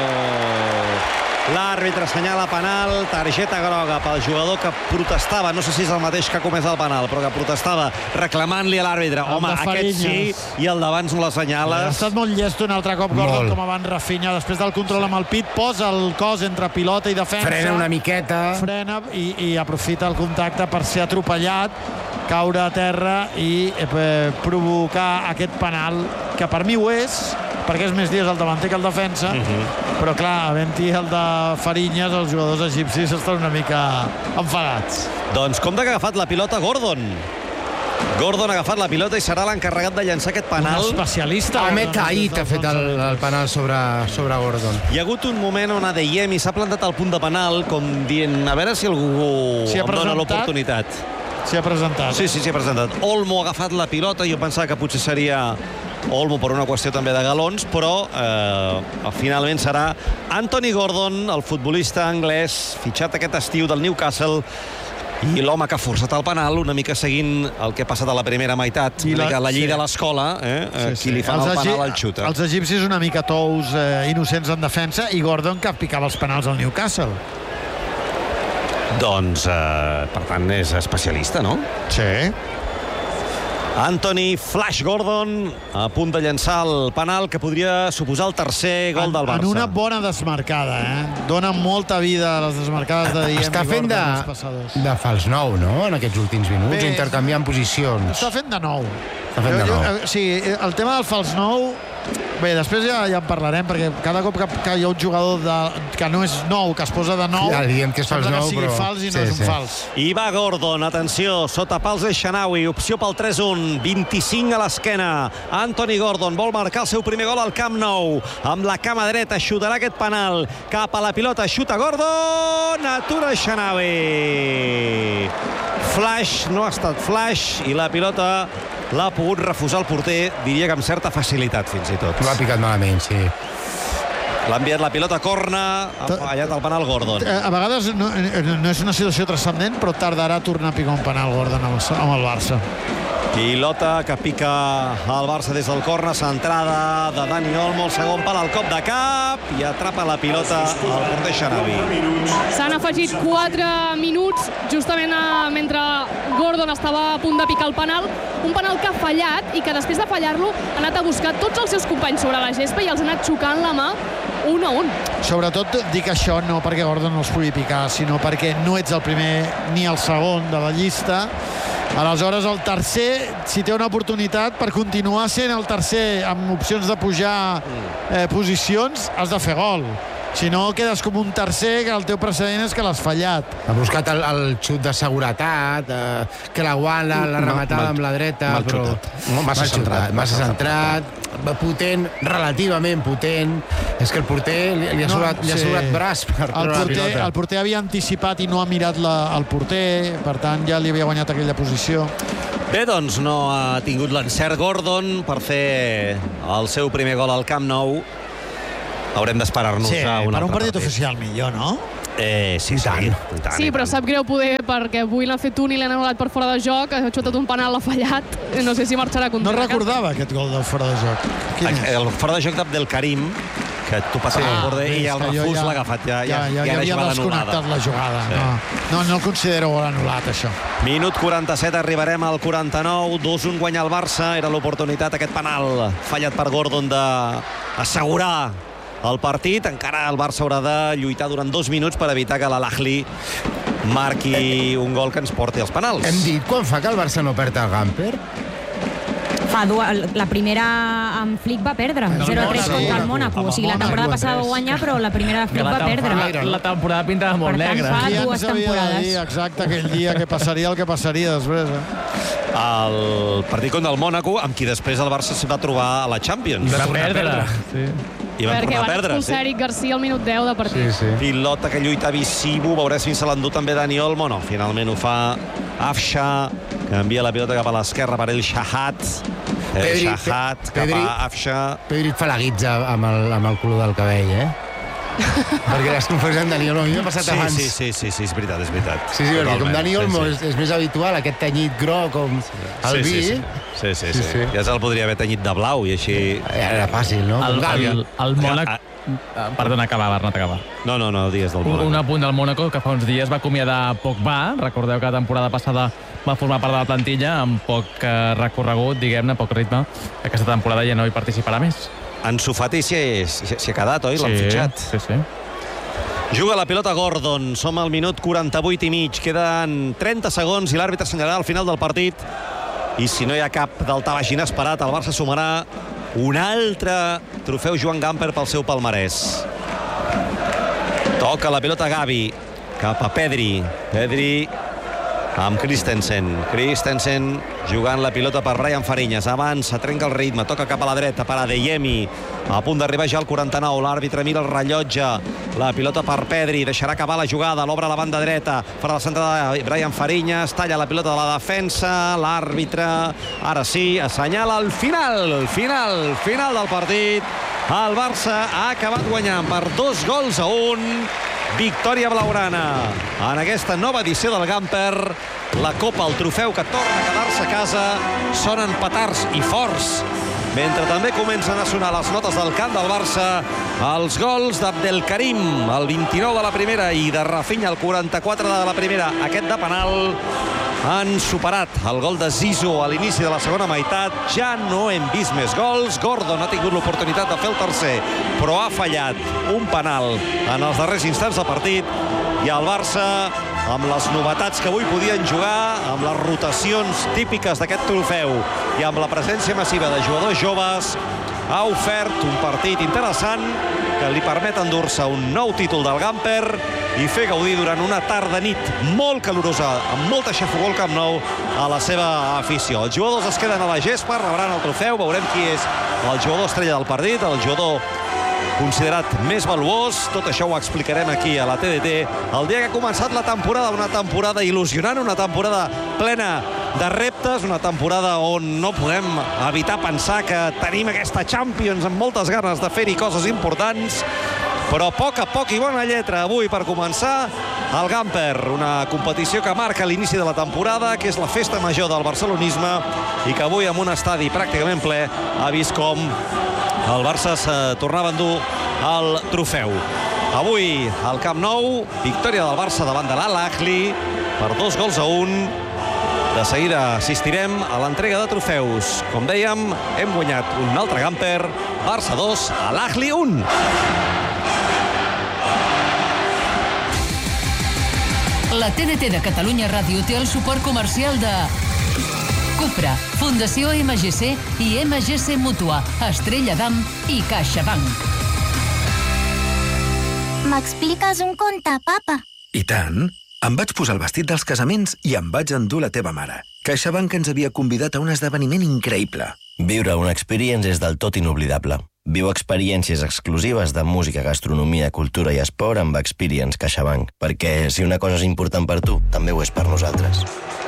L'àrbitre assenyala penal, targeta groga pel jugador que protestava, no sé si és el mateix que ha comès el penal, però que protestava reclamant-li a l'àrbitre. Home, aquest sí, i el d'abans no l'assenyales.
Ha estat molt llest un altre cop Gordon, com abans Rafinha, després del control amb el pit, posa el cos entre pilota i defensa.
Frena una miqueta.
Frena i, i aprofita el contacte per ser atropellat, caure a terra i eh, provocar aquest penal, que per mi ho és, perquè és més dies el davanter que el defensa, uh -huh. però clar, havent-hi el de Fariñas, els jugadors egipcis estan una mica enfadats.
Doncs compte que ha agafat la pilota Gordon. Gordon ha agafat la pilota i serà l'encarregat de llançar aquest penal.
Un especialista.
Ahmed Ait ha fet el, el penal sobre, sobre Gordon.
Hi ha hagut un moment on Adeyemi s'ha plantat al punt de penal, com dient, a veure si algú si em dona l'oportunitat.
S'hi ha presentat.
Sí, sí, s'hi ha presentat. Olmo ha agafat la pilota, jo pensava que potser seria Olmo per una qüestió també de galons, però eh, finalment serà Anthony Gordon, el futbolista anglès, fitxat aquest estiu del Newcastle, i l'home que ha forçat el penal, una mica seguint el que ha passat a la primera meitat, la, la, la llei sí. de l'escola, eh? sí, sí. qui li fa el penal al xuta.
Els egipcis una mica tous, eh, innocents en defensa, i Gordon que picava els penals al Newcastle.
Doncs, eh, per tant, és especialista, no?
Sí.
Anthony Flash Gordon a punt de llançar el penal que podria suposar el tercer gol
en,
del Barça.
En una bona desmarcada, eh? Dona molta vida a les desmarcades de Diem.
Està fent de, de fals nou, no?, en aquests últims minuts, bé, intercanviant posicions.
Està fent de nou.
Està fent de nou.
Jo, jo, sí, el tema del fals nou... Bé, després ja, ja en parlarem, perquè cada cop que, que hi ha un jugador de, que no és nou, que es posa de nou,
ja diem que és fals nou,
que sigui
però...
fals i no
sí,
és un
sí.
fals.
I va Gordon, atenció, sota pals de Xanaui, opció pel tres un, vint-i-cinc a l'esquena. Anthony Gordon vol marcar el seu primer gol al Camp Nou. Amb la cama dreta xutarà aquest penal. Cap a la pilota, xuta Gordon, atura Xanaui. Flash, no ha estat flash, i la pilota l'ha pogut refusar el porter, diria que amb certa facilitat fins i tot.
L'ha picat malament, sí.
L'ha enviat la pilota a corna, ha fallat el penal Gordon.
A vegades no, no és una situació transcendent, però tardarà a tornar a picar un penal Gordon amb el, amb el Barça.
Pilota que pica el Barça des del córner, centrada de Dani Olmo, el segon pal al cop de cap i atrapa la pilota el porter Xarabi.
S'han afegit quatre minuts justament a, mentre Gordon estava a punt de picar el penal, un penal que ha fallat i que després de fallar-lo ha anat a buscar tots els seus companys sobre la gespa i els ha anat xocant la mà un a un.
Sobretot dic això no perquè Gordon no els pugui picar, sinó perquè no ets el primer ni el segon de la llista. Aleshores, el tercer, si té una oportunitat per continuar sent el tercer amb opcions de pujar eh, posicions, has de fer gol. Si no, quedes com un tercer que el teu precedent és que l'has fallat.
Ha buscat el, el xut de seguretat, eh, que la guala, la rematada amb la dreta,
mal
però...
xutat. Massa centrat.
Massa centrat, potent, relativament potent. És que el porter li, li ha sobrat, no, sí. li ha sobrat braç per
el
treure la
porter,
pilota.
el porter havia anticipat i no ha mirat la, el porter, per tant ja li havia guanyat aquella posició.
Bé, doncs no ha tingut l'encert Gordon per fer el seu primer gol al Camp Nou. Haurem d'esperar-nos
sí,
a un
per
altre
un partit
partit
oficial millor, no?
Eh, sí,
I tant.
sí, i tant,
Sí,
i
però
tant.
sap greu poder perquè avui l'ha fet un i l'han anul·lat per fora de joc, ha xutat un penal, l'ha fallat, no sé si marxarà contra
No recordava aquest gol del fora de joc. Quin és?
El fora de joc d'Abdel Karim, que tu passes
Sí.
al borde
Ah,
i
és
el
que jo
refús
ja-
l'ha agafat. Ja, ja,
Ja, ja,
ja,
ja
era
havia
jugada
desconnectat
anul·lada.
la jugada.
Sí.
No, no, no el considero gol anul·lat, això.
Minut quaranta-set, arribarem al quaranta-nou. dos un guanya el Barça. Era l'oportunitat, aquest penal fallat per Gordon d'assegurar el partit. Encara el Barça haurà de lluitar durant dos minuts per evitar que l'Al-Ahly marqui un gol que ens porti als penals.
Hem dit quan fa que el Barça no perd el Gamper?
Fa dues, la primera amb Flick va perdre, zero a tres
Mónaco,
contra el
Mónaco.
Mónaco. O sigui, la temporada passada va guanyar, però la primera
Que
Flick
la,
va perdre.
temporada, la temporada pintava molt
Per tant,
negra.
fa-
Qui
dues
ens havia de
temporades.
dir exacte aquell dia que passaria el que passaria després, eh?
El partit contra el Mónaco, amb qui després el Barça es va trobar a la Champions.
Va perdre. Sí.
I van
perquè
tornar a
van
perdre,
expulsar
sí.
Eric Garcia al minut deu de partit.
sí.
Pilota que lluita Visibu, veurem si se l'endú també Dani Olmo. No, finalment ho fa Afsha, que envia la pilota cap a l'esquerra per el Shahat. El
Pedri,
Shahat cap
Pedri.
a Afsha.
Pedri et fa la guitza amb el, amb el color del cabell, eh? Perquè l'has confós amb Dani Olmo. A mi m'ha passat
Sí,
abans.
sí, sí, sí, sí, és veritat, és veritat.
Sí, sí, perquè com
Totalment,
Dani Olmo
sí,
és, és més habitual, aquest tenyit groc com el
sí,
vi,
sí, sí. Sí, sí, sí,
Sí, sí.
Ja se'l podria haver tenyit de blau i així...
era fàcil, no?
El,
Com Gàbia.
el, el Mònac...
Ah,
Ah, Perdona, acaba, Bernat, acaba.
No, no, no, digues del
Un, un
Mónaco.
apunt del Mónaco, que fa uns dies va acomiadar Pogba. Recordeu que la temporada passada va formar part de la plantilla amb poc eh, recorregut, diguem-ne, poc ritme. Aquesta temporada ja no hi participarà més.
Ansu Fati s'hi s'hi ha quedat, oi? L'han
sí,
fitxat.
Sí, sí.
Juga la pilota Gordon, som al minut quaranta-vuit i mig, queden trenta segons i l'àrbitre assenyalarà al final del partit. I si no hi ha cap daltabaix inesperat, el Barça sumarà un altre trofeu Joan Gamper pel seu palmarès. Toca la pilota Gavi, cap a Pedri. Pedri amb Christensen. Christensen jugant la pilota per Brian Fariñas. Avança, trenca el ritme, toca cap a la dreta per Adeyemi. A punt d'arribar ja al quaranta-nou. L'àrbitre mira el rellotge. La pilota per Pedri. Deixarà acabar la jugada. L'obre a la banda dreta. Per la centrada de Brian Fariñas. Talla la pilota de la defensa. L'àrbitre, ara sí, assenyala el final. El final, final del partit. El Barça ha acabat guanyant per dos gols a un. Victòria blaugrana en aquesta nova edició del Gamper. La Copa, el trofeu que torna a quedar-se a casa. Sonen petards i forts, mentre també comencen a sonar les notes del camp del Barça. Els gols d'Abdel Karim, el vint-i-nou de la primera, i de Rafinha, el quaranta-quatre de la primera, aquest de penal, han superat el gol de Zizou a l'inici de la segona meitat. Ja no hem vist més gols. Gordon ha tingut l'oportunitat de fer el tercer, però ha fallat un penal en els darrers instants del partit. I el Barça, amb les novetats que avui podien jugar, amb les rotacions típiques d'aquest trofeu i amb la presència massiva de jugadors joves, ha ofert un partit interessant que li permet endur-se un nou títol del Gamper i fer gaudir durant una tarda-nit molt calorosa, amb molta xafogó al Camp Nou, a la seva afició. Els jugadors es queden a la gespa, rebran el trofeu, veurem qui és el jugador estrella del partit, el jugador considerat més valuós. Tot això ho explicarem aquí a la T D T el dia que ha començat la temporada, una temporada il·lusionant, una temporada plena de reptes, una temporada on no podem evitar pensar que tenim aquesta Champions amb moltes ganes de fer-hi coses importants, però a poc a poc i bona lletra avui per començar al Gamper, una competició que marca l'inici de la temporada, que és la festa major del barcelonisme i que avui, amb un estadi pràcticament ple, ha vist com el Barça es tornava a endur el trofeu. Avui, al Camp Nou, victòria del Barça davant de l'Al-Ahly per dos gols a un. De seguida assistirem a l'entrega de trofeus. Com dèiem, hem guanyat un altre Gamper. Barça dos, Al-Ahly un.
La T D T de Catalunya Ràdio té el suport comercial de Cupra, Fundació M G C i M G C Mútua, Estrella Damm i CaixaBank.
M'expliques un conte, papa?
I tant. Em vaig posar el vestit dels casaments i em vaig endur la teva mare. CaixaBank ens havia convidat a un esdeveniment increïble.
Viure una experience és del tot inoblidable. Viu experiències exclusives de música, gastronomia, cultura i esport amb Experience CaixaBank, perquè si una cosa és important per tu, també ho és per nosaltres.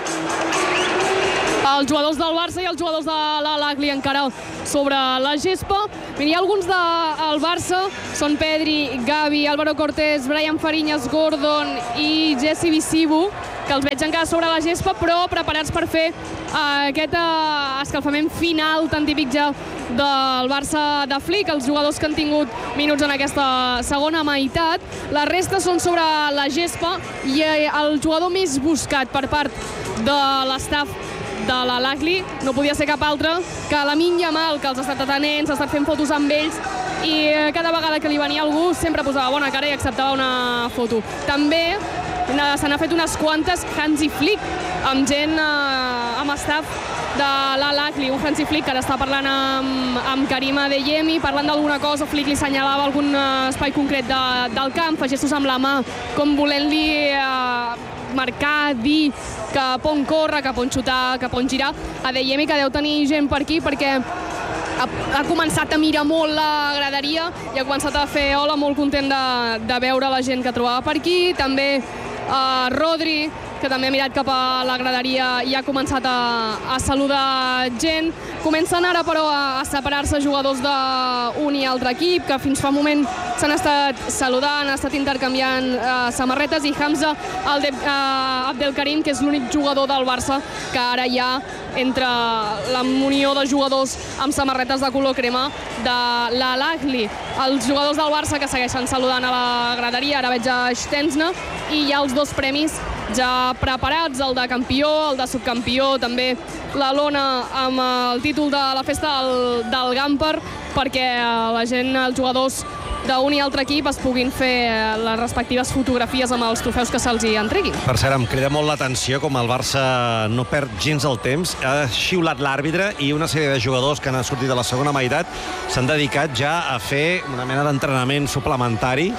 Els jugadors del Barça i els jugadors de l'Al-Ahly encara sobre la gespa. Mira, alguns del Barça són Pedri, Gavi, Álvaro Cortés, Brian Fariñas, Gordon i Jesse Visibu, que els veig encara sobre la gespa, però preparats per fer uh, aquest uh, escalfament final tan típic ja del Barça de Flick, els jugadors que han tingut minuts en aquesta segona meitat. La resta són sobre la gespa i uh, el jugador més buscat per part de l'estaf de l'Al-Ahly no podia ser cap altre que Lamine Yamal, que els ha estat atenent, s'ha estat fent fotos amb ells i cada vegada que li venia algú sempre posava bona cara i acceptava una foto. També se n'ha fet unes quantes Hansi Flick, amb gent, eh, amb staff de l'Al-Ahly. Un Hansi Flick que ara està parlant amb, amb Karim Adeyemi, parlant d'alguna cosa. Flick li senyalava algun espai concret de, del camp, fa gestos amb la mà, com volent-li eh, marcar, dir cap on córrer, cap on xutar, cap on girar. Adeyemi, que deu tenir gent per aquí, perquè ha, ha començat a mirar molt la graderia i ha començat a fer hola, molt content de, de veure la gent que trobava per aquí. També Uh, Rodri, que també ha mirat cap a la graderia i ha començat a, a saludar gent. Comencen ara, però, a, a separar-se jugadors d'un i altre equip, que fins fa un moment s'han estat saludant, han estat intercanviant uh, samarretes, i Hamza el de, uh, Abdelkarim, que és l'únic jugador del Barça que ara hi ha entre la munió de jugadors amb samarretes de color crema de l'Al-Ahly. Els jugadors del Barça que segueixen saludant a la graderia, ara veig a Stensna, i hi ha els dos premis ja preparats, el de campió, el de subcampió, també la lona amb el títol de la festa del, del Gamper, perquè la gent, els jugadors d'un i altre equip es puguin fer les respectives fotografies amb els trofeus que se'ls hi entreguin.
Per cert, em crida molt l'atenció com el Barça no perd gens el temps. Ha xiulat l'àrbitre i una sèrie de jugadors que han sortit de la segona meitat s'han dedicat ja a fer una mena d'entrenament suplementari,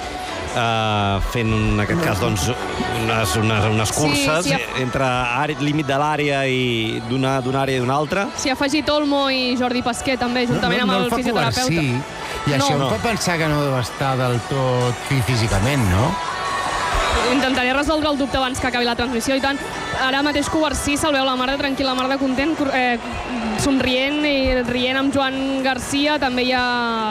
Uh, fent, en aquest cas, doncs, unes, unes, unes curses sí, sí, entre límit de l'àrea i d'una àrea i d'una altra.
S'hi ha afegit Olmo i Jordi Pasquer, també, juntament no, no, no amb el, el fisioterapeuta.
Sí, i això
no,
em
no.
fa pensar que no deu estar del tot físicament, no?
Intentaré resoldre el dubte abans que acabi la transmissió, i tant. Ara mateix Covarsí se'l veu la mar de tranquil, la mar de content, eh, somrient i rient amb Joan Garcia. També hi ha...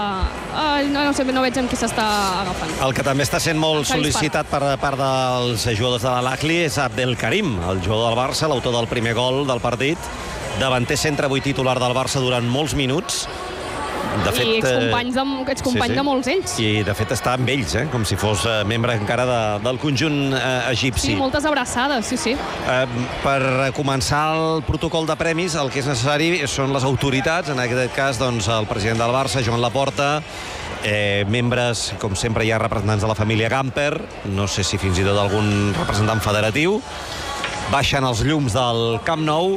Eh, no, no sé, no veig amb qui s'està agafant.
El que també està sent molt sol·licitat per part dels jugadors de l'Al-Ahly és Abdelkarim, el jugador del Barça, l'autor del primer gol del partit, davanter centre avui titular del Barça durant molts minuts. De fet,
I excompanys, de, excompany sí, sí. de molts ells.
I, de fet, està amb ells, eh? Com si fos eh, membre encara de, del conjunt eh, egipci.
Sí, moltes abraçades, sí, sí.
Eh, per començar el protocol de premis, el que és necessari són les autoritats, en aquest cas, doncs, el president del Barça, Joan Laporta, eh, membres, com sempre, hi ha representants de la família Gamper, no sé si fins i tot algun representant federatiu. Baixen els llums del Camp Nou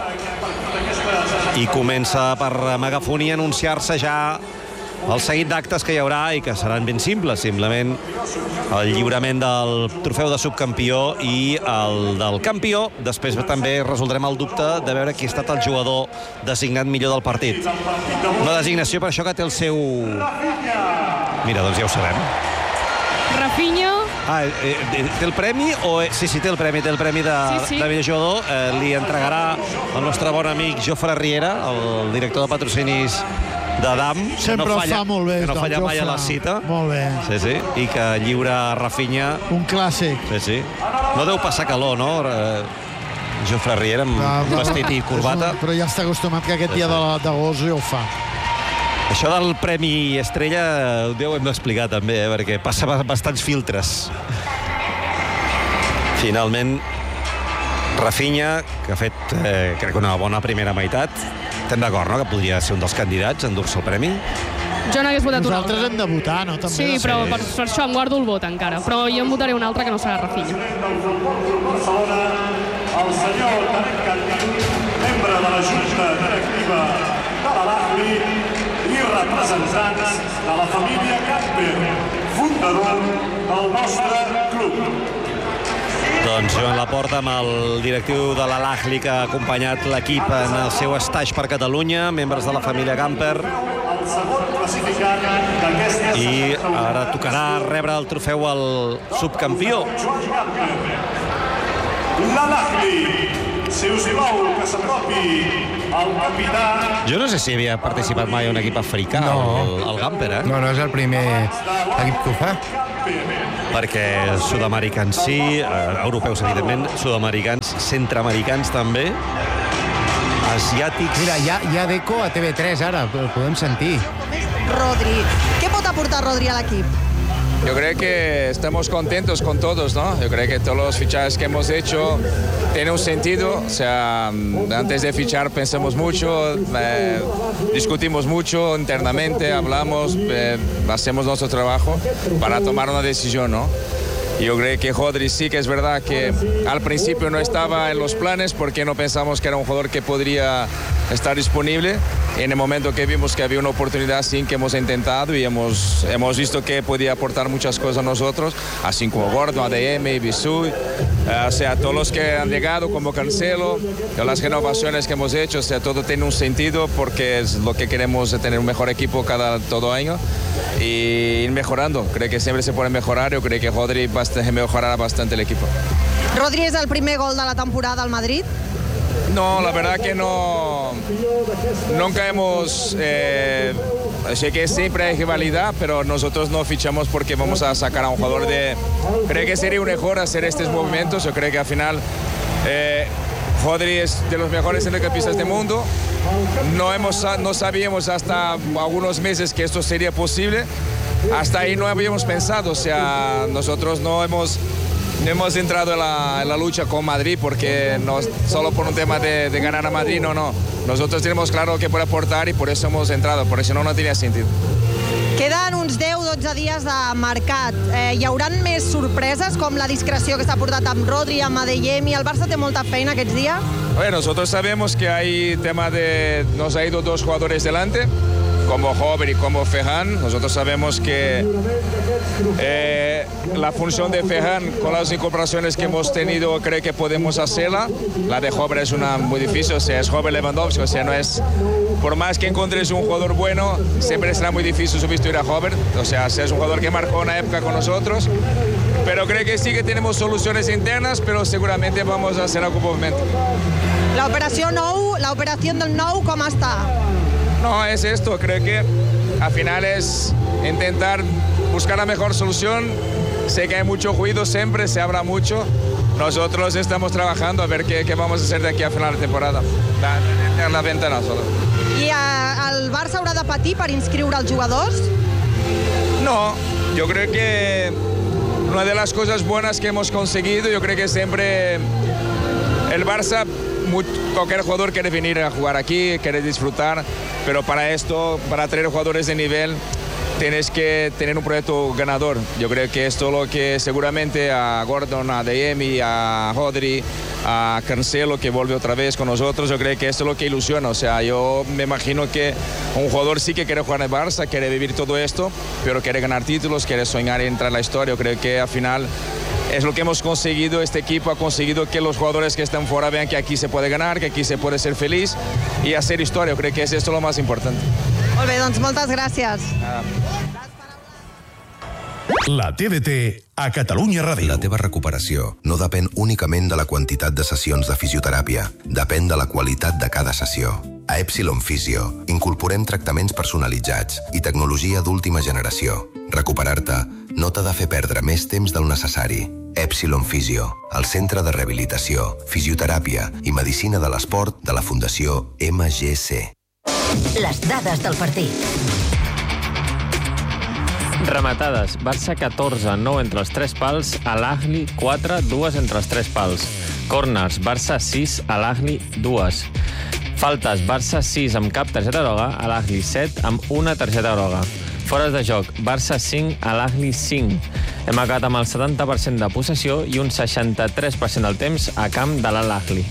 i comença per megafonia a anunciar-se ja el seguit d'actes que hi haurà i que seran ben simples, simplement el lliurament del trofeu de subcampió i el del campió. Després també resoldrem el dubte de veure qui ha estat el jugador designat millor del partit. Una designació per això que té el seu... Mira, doncs ja ho sabem.
Rafinha.
Ah, eh, té el premi? O... Sí, sí, té el premi, té el premi de, sí, sí. de millor jugador. Eh, li entregarà el nostre bon amic Jofre Riera, el director de patrocinis d'Adam, que no falla,
molt bé,
que no falla mai a la cita.
Molt bé.
Sí, sí, i que lliura Rafinha.
Un clàssic.
Sí, sí. No deu passar calor, no? Jofre Riera amb
Va, va,
vestit i corbata.
Però ja està acostumat que aquest dia d'agost ja ho fa.
Això del Premi Estrella ho hem d'explicar també, eh? Perquè passa bastants filtres. Finalment, Rafinha, que ha fet, eh, crec, una bona primera meitat. Estem d'acord, no?, que podria ser un dels candidats a endur-se el premi.
Jo n'hagués votat un altre.
Nosaltres hem de votar, no? També
sí, però per, per això em guardo el vot encara. Però jo em votaré un altre que no serà Rafinha.
El senyor Tarek Khalil, membre de la Junta Directiva de l'Al-Ahly i representants de la família Camper, fundador del nostre club.
Doncs Joan Laporta amb el directiu de l'Al-Ahly que ha acompanyat l'equip en el seu estatge per Catalunya, membres de la família Camper. I ara tocarà rebre el trofeu al subcampió.
L'Al-Ahly, si us hi vol que s'apropi el capità...
Jo no sé si havia participat mai en un equip africà,
no.
el, el Gamper, eh?
No, no és el primer equip que ho fa.
Perquè sud-americans sí, eh, europeus, evidentment, sud-americans, centreamericans també, asiàtics...
Mira, hi ha, hi ha Deco a T V tres ara, el podem sentir.
Rodri. Què pot aportar Rodri a l'equip?
Yo creo que estamos contentos con todos, ¿no? Yo creo que todos los fichajes que hemos hecho tienen un sentido. O sea, antes de fichar pensamos mucho, eh, discutimos mucho internamente, hablamos, eh, hacemos nuestro trabajo para tomar una decisión, ¿no? Yo creo que Rodri sí que es verdad que al principio no estaba en los planes porque no pensamos que era un jugador que podría estar disponible. En el momento que vimos que había una oportunidad, sí que hemos intentado y hemos, hemos visto que podía aportar muchas cosas a nosotros, así como Gordon, A D M, Bisú, eh, o sea, todos los que han llegado como Cancelo, las renovaciones que hemos hecho, o sea, todo tiene un sentido porque es lo que queremos, tener un mejor equipo cada todo año y ir mejorando. Creo que siempre se puede mejorar, yo creo que Rodri mejorará bastante el equipo.
Rodri és el primer gol de la temporada al Madrid?
No, la verdad que no. Nunca hemos... Eh, sé que siempre hay rivalidad, pero nosotros no fichamos porque vamos a sacar a un jugador de... Creo que sería un error hacer estos movimientos. Yo creo que al final eh, Rodri es de los mejores centrocampistas del mundo. No, hemos, no sabíamos hasta algunos meses que esto sería posible. Hasta ahí no habíamos pensado. O sea, nosotros no hemos... No hemos entrado en la, en la lucha con Madrid porque no solo por un tema de, de ganar a Madrid, no, no. Nosotros tenemos claro que puede aportar y por eso hemos entrado, porque si no, no tenía sentido.
Queden uns deu dotze dies de mercat. Eh, hi hauran més sorpreses, com la discreció que s'ha portat amb Rodri, amb Adeyemi. El Barça té molta feina aquests dies?
Bueno, nosotros sabemos que hay tema de... Nos ha ido dos jugadores delante, como Hover y como Ferran. Nosotros sabemos que eh, la función de Ferran con las incorporaciones que hemos tenido creo que podemos hacerla. La de Hover es una muy difícil, o sea, es Hover Lewandowski, o sea, no es... Por más que encontres un jugador bueno, siempre será muy difícil sustituir a Hover. O sea, es un jugador que marcó una época con nosotros. Pero creo que sí que tenemos soluciones internas, pero seguramente vamos a hacer algún movimiento.
La operació nou, la operació del nou, com està?
No, es esto. Creo que al final es intentar buscar la mejor solución. Sé que hay mucho ruido siempre, se habla mucho. Nosotros estamos trabajando a ver qué, qué vamos a hacer de aquí a final de temporada. La, la ventana solo.
I eh, el Barça haurà de patir per inscriure els jugadors?
No, yo creo que una de las cosas buenas que hemos conseguido, yo creo que siempre el Barça, cualquier jugador quiere venir a jugar aquí, quiere disfrutar, pero para esto, para traer jugadores de nivel, tienes que tener un proyecto ganador. Yo creo que esto es lo que seguramente a Gordon, a Adeyemi, a Rodri, a Cancelo, que vuelve otra vez con nosotros, yo creo que esto es lo que ilusiona. O sea, yo me imagino que un jugador sí que quiere jugar en el Barça, quiere vivir todo esto, pero quiere ganar títulos, quiere soñar y entrar en la historia. Yo creo que al final es lo que hemos conseguido, este equipo ha conseguido que los jugadores que están fuera vean que aquí se puede ganar, que aquí se puede ser feliz y hacer historia. Yo creo que es esto lo más importante.
Molt bé, doncs moltes gràcies.
La T D T a Catalunya Ràdio.
La teva recuperació no depèn únicament de la quantitat de sessions de fisioteràpia. Depèn de la qualitat de cada sessió. A Epsilon Physio incorporem tractaments personalitzats i tecnologia d'última generació. Recuperar-te no t'ha de fer perdre més temps del necessari. Epsilon Physio, el centre de rehabilitació, fisioteràpia i medicina de l'esport de la Fundació M G C.
Les dades del partit.
Rematades. Barça catorze, nou entre els tres pals, Al-Ahly quatre, dues entre els tres pals. Corners, Barça sis, Al-Ahly dues. Faltes, Barça sis amb cap targeta groga, Al-Ahly set amb una targeta groga. Fores de joc, Barça cinc, Al-Ahly cinc. Hem acabat amb el setanta per cent de possessió i un seixanta-tres per cent del temps a camp de l'Al-Ahly.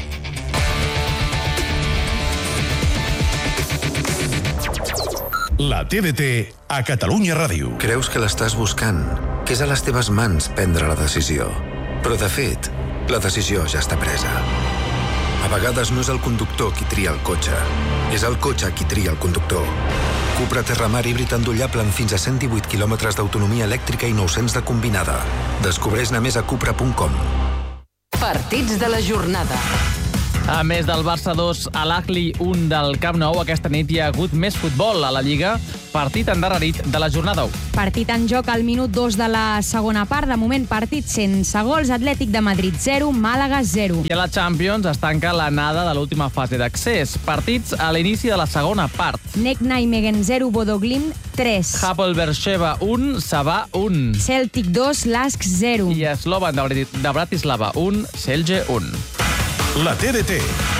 La T D T a Catalunya Ràdio.
Creus que l'estàs buscant, que és a les teves mans prendre la decisió. Però, de fet, la decisió ja està presa. A vegades no és el conductor qui tria el cotxe, és el cotxe qui tria el conductor. Cupra Terramar híbrid endollable amb fins a cent divuit quilòmetres d'autonomia elèctrica i nou-cents de combinada. Descobreix-ne més a cupra punt com.
Partits de la jornada.
A més del Barça dos, Al-Ahly un del Camp Nou, aquesta nit hi ha hagut més futbol a la Lliga. Partit endarrerit de la jornada u.
Partit en joc al minut dos de la segona part. De moment, partit sense gols. Atlètic de Madrid zero, Màlaga zero.
I a la Champions es tanca l'anada de l'última fase d'accés. Partits a l'inici de la segona part.
Nek Nijmegen zero, Bodo Glimt tres.
Hapoel Beersheva un, Sabah un.
Celtic dos, Lask zero.
I Slovan de Bratislava un, Celje un.
La T D T.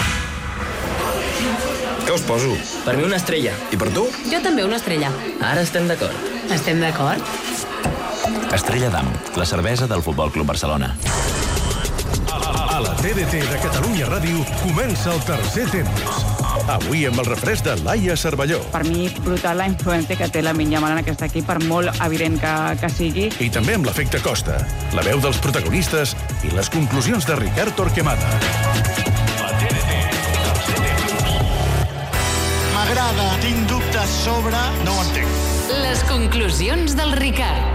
Què us poso?
Per mi una estrella.
I per tu?
Jo també una estrella. Ara estem d'acord. Estem d'acord?
Estrella d'Am, la cervesa del Futbol Club Barcelona.
A la T D T de Catalunya Ràdio comença el tercer temps. Avui amb el refresc de Laia Cervelló.
Per mi, brutal la influència que té la Yamal en aquest equip, per molt evident que, que sigui.
I també amb l'efecte Costa, la veu dels protagonistes i les conclusions de Ricard Torquemada. La T D T, tercer temps.
M'agrada, tinc dubtes sobre... No ho entenc.
Les conclusions del Ricard.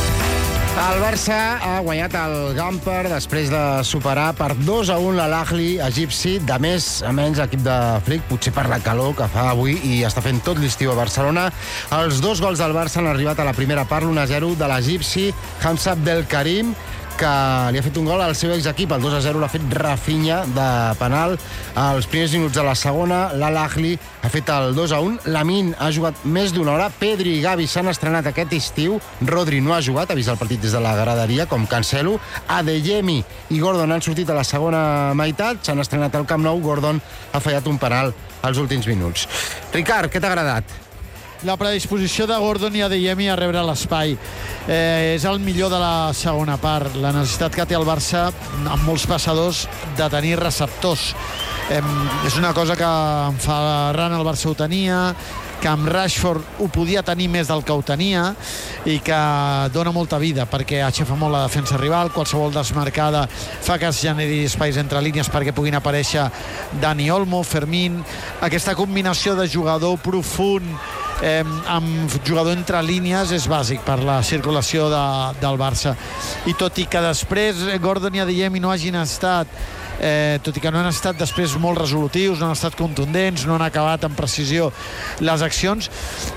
El Barça ha guanyat el Gamper després de superar per dos a un l'Al-Ahly egipci, de més a menys equip de Flick, potser per la calor que fa avui i està fent tot l'estiu a Barcelona. Els dos gols del Barça han arribat a la primera part, l'un a zero de l'egipci Hamza Abdelkarim, que li ha fet un gol al seu exequip. El dos a zero l'ha fet Rafinha de penal. Als primers minuts de la segona, l'Al-Ahly ha fet el dos a un. Lamine ha jugat més d'una hora. Pedri i Gavi s'han estrenat aquest estiu. Rodri no ha jugat, ha vist el partit des de la graderia, com Cancelo. Adeyemi i Gordon han sortit a la segona meitat. S'han estrenat al Camp Nou. Gordon ha fallat un penal als últims minuts. Ricard, què t'ha agradat?
La predisposició de Gordon i Adeyemi a rebre l'espai. Eh, és el millor de la segona part. La necessitat que té el Barça, amb molts passadors, de tenir receptors. Eh, és una cosa que em fa ran el Barça ho tenia, que amb Rashford ho podia tenir més del que ho tenia i que dona molta vida perquè aixefa molt la defensa rival, qualsevol desmarcada fa que es generi espais entre línies perquè puguin aparèixer Dani Olmo, Fermín. Aquesta combinació de jugador profund eh, amb jugador entre línies és bàsic per la circulació de, del Barça. I tot i que després Gordon i Adeyemi no hagin estat Eh, tot i que no han estat després molt resolutius, no han estat contundents, no han acabat amb precisió les accions,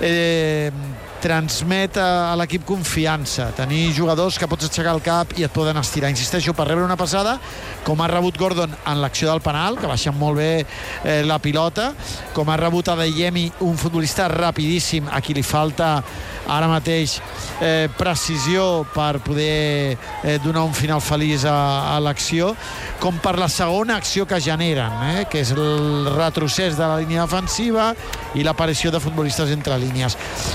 eh, transmet a, a l'equip confiança, tenir jugadors que pots aixecar el cap i et poden estirar. Insisteixo, per rebre una passada, com ha rebut Gordon en l'acció del penal, que baixen molt bé eh, la pilota, com ha rebut Adeyemi, un futbolista rapidíssim, a qui li falta ara mateix eh, precisió per poder eh, donar un final feliç a, a l'acció, com per la segona acció que generen, eh, que és el retrocés de la línia defensiva i l'aparició de futbolistes entre línies.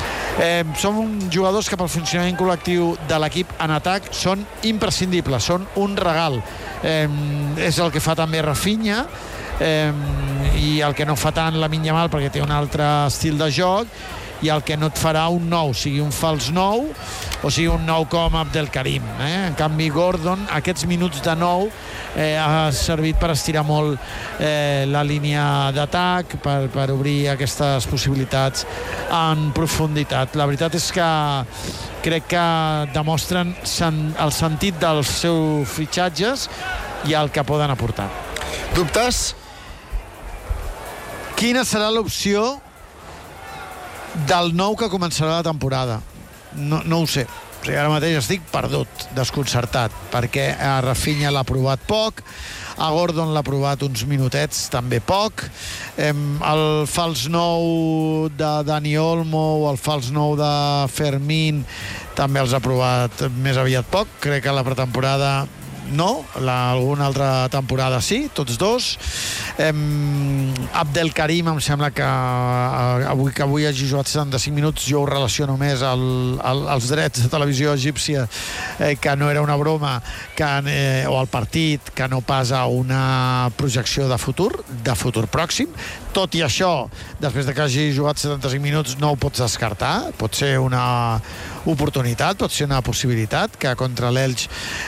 Eh, són jugadors que pel funcionament col·lectiu de l'equip en atac són imprescindibles, són un regal. Eh, és el que fa també Rafinha eh, i el que no fa tant Lamine Yamal perquè té un altre estil de joc, i el que no et farà un nou, sigui un fals nou o sigui un nou com Abdelkarim. Eh? En canvi, Gordon, aquests minuts de nou eh, ha servit per estirar molt eh, la línia d'atac, per, per obrir aquestes possibilitats en profunditat. La veritat és que crec que demostren sen, el sentit dels seus fitxatges i el que poden aportar.
Dubtes?
quina serà l'opció del nou que començarà la temporada? No, no ho sé. O sigui, ara mateix estic perdut, desconcertat, perquè a Rafinha l'ha provat poc, a Gordon l'ha provat uns minutets, també poc. El fals nou de Dani Olmo o el fals nou de Fermín també els ha provat més aviat poc. Crec que la pretemporada no, la, alguna altra temporada sí, tots dos. Em, Abdelkarim em sembla que eh, avui que avui hagi jugat setanta-cinc minuts, jo ho relaciono més al, al, als drets de televisió egípcia, eh, que no era una broma, que, eh, o al partit, que no pas a una projecció de futur, de futur pròxim. Tot i això, després de que hagi jugat setanta-cinc minuts, no ho pots descartar. Pot ser una oportunitat, pot ser una possibilitat que contra l'Elx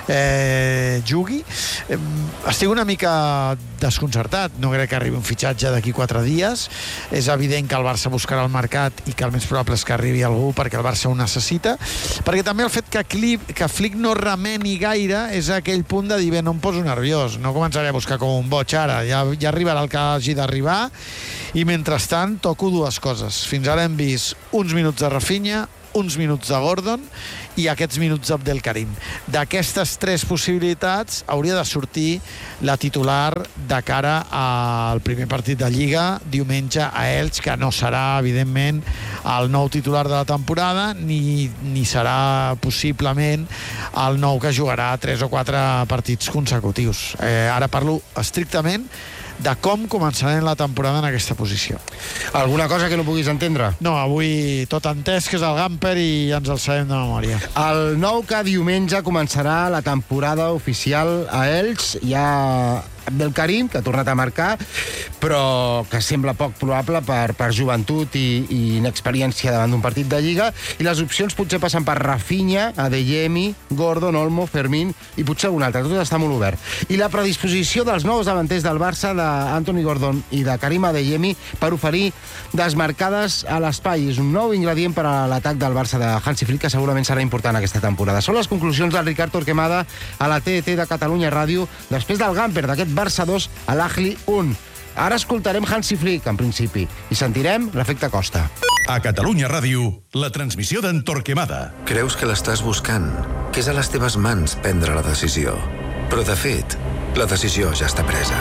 eh, jugui. Eh, estic una mica desconcertat. No crec que arribi un fitxatge d'aquí quatre dies. És evident que el Barça buscarà el mercat i que el més probable és que arribi algú perquè el Barça ho necessita. Perquè també el fet que, Clip, que Flick no remeni gaire és aquell punt de dir, bé, no em poso nerviós, no començaré a buscar com un boig ara, ja, ja arribarà el que hagi d'arribar. I mentrestant toco dues coses. Fins ara hem vist uns minuts de Rafinha, uns minuts de Gordon i aquests minuts d'Abdelkarim. D'aquestes tres possibilitats hauria de sortir la titular de cara al primer partit de Lliga diumenge a Elx, que no serà, evidentment, el nou titular de la temporada ni, ni serà possiblement el nou que jugarà tres o quatre partits consecutius. Eh, ara parlo estrictament de com començarem la temporada en aquesta posició.
Alguna cosa que no puguis entendre?
No, avui tot entès, que és el Gamper, i ens el sabem de memòria.
El nou que diumenge començarà la temporada oficial a Elx. Hi ha Abdelkarim, que ha tornat a marcar, però que sembla poc probable per, per joventut i, i inexperiència davant d'un partit de Lliga. I les opcions potser passen per Rafinha, Adeyemi, Gordon, Olmo, Fermín i potser algun altre. Tot està molt obert. I la predisposició dels nous davanters del Barça, d'Anthony Gordon i de Karim Adeyemi, per oferir desmarcades a l'espai. És un nou ingredient per a l'atac del Barça de Hansi Flick, que segurament serà important aquesta temporada. Són les conclusions del Ricard Torquemada a la T D T de Catalunya Ràdio després del Gamper, d'aquest Barça dos a l'Ahly un. Ara escoltarem Hansi Flick, en principi, i sentirem l'efecte Costa.
A Catalunya Ràdio, la transmissió d'en Torquemada.
Creus que l'estàs buscant, que és a les teves mans prendre la decisió. Però, de fet, la decisió ja està presa.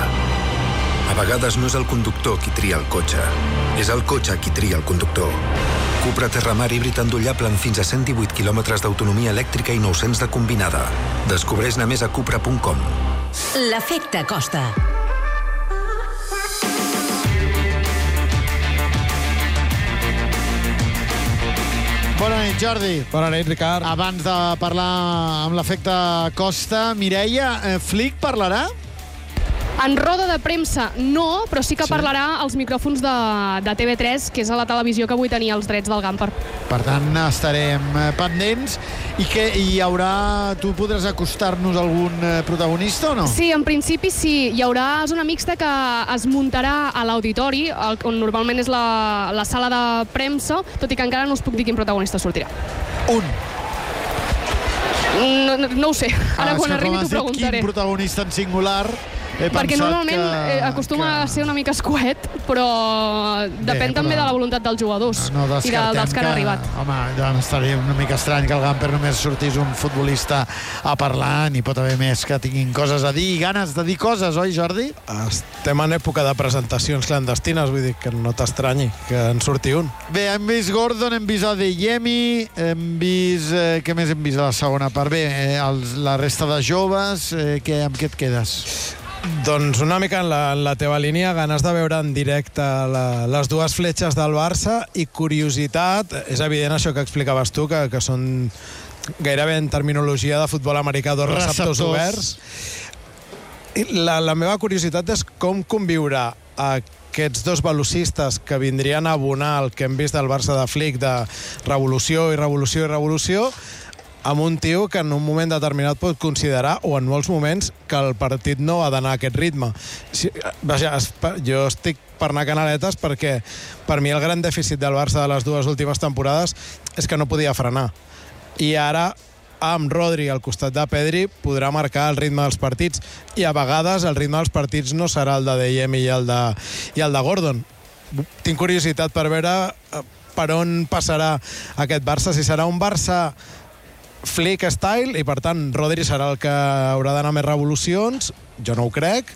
A vegades no és el conductor qui tria el cotxe, és el cotxe qui tria el conductor. Cupra Terramar híbrid endollable amb fins a cent divuit quilòmetres d'autonomia elèctrica i nou-cents de combinada. Descobreix-ne més a cupra punt com.
L'efecte Costa.
Bona nit, Jordi.
Bona nit, Ricard.
Abans de parlar amb l'efecte Costa, Mireia, eh, Flick parlarà?
En roda de premsa no, però sí que sí. parlarà als micròfons de, de T V tres, que és a la televisió que avui tenia els drets del Gamper.
Per tant, estarem pendents. I que hi haurà... Tu podràs acostar-nos algun protagonista o no?
Sí, en principi sí. Hi haurà zona mixta que es muntarà a l'auditori, on normalment és la, la sala de premsa, tot i que encara no us puc dir quin protagonista sortirà.
Un.
No, no, no ho sé. Ara
ah,
quan arribi t'ho preguntaré.
Quin protagonista en singular...
Perquè normalment que, acostuma que... a ser una mica escuet, però depèn Bé, també però... de la voluntat dels jugadors no, no i de, dels que han arribat.
Home, doncs estaria una mica estrany que el Gamper només sortís un futbolista a parlar, ni pot haver més que tinguin coses a dir i ganes de dir coses, oi, Jordi?
Estem en època de presentacions clandestines, vull dir que no t'estranyi que en surti un.
Bé, hem vist Gordon, hem vist Adeyemi, hem vist... Eh, què més hem vist a la segona part? Bé, eh, els, la resta de joves, eh, que, amb què et quedes?
Doncs una mica en la, en la teva línia, ganes de veure en directe la, les dues fletxes del Barça i curiositat, és evident això que explicaves tu, que, que són gairebé en terminologia de futbol americà dos receptors, receptors. oberts. La, la meva curiositat és com conviurà aquests dos velocistes que vindrien a abonar el que hem vist del Barça de Flick, de revolució i revolució i revolució, amb un tio que en un moment determinat pot considerar, o en molts moments, que el partit no ha d'anar a aquest ritme. Si, vaja, jo estic per anar canaletes perquè per mi el gran dèficit del Barça de les dues últimes temporades és que no podia frenar. I ara, amb Rodri al costat de Pedri, podrà marcar el ritme dels partits. I a vegades el ritme dels partits no serà el de Adeyemi i el de, i el de Gordon. tinc curiositat per veure per on passarà aquest Barça, si serà un Barça Flick style, i per tant Rodri serà el que haurà d'anar més revolucions, jo no ho crec,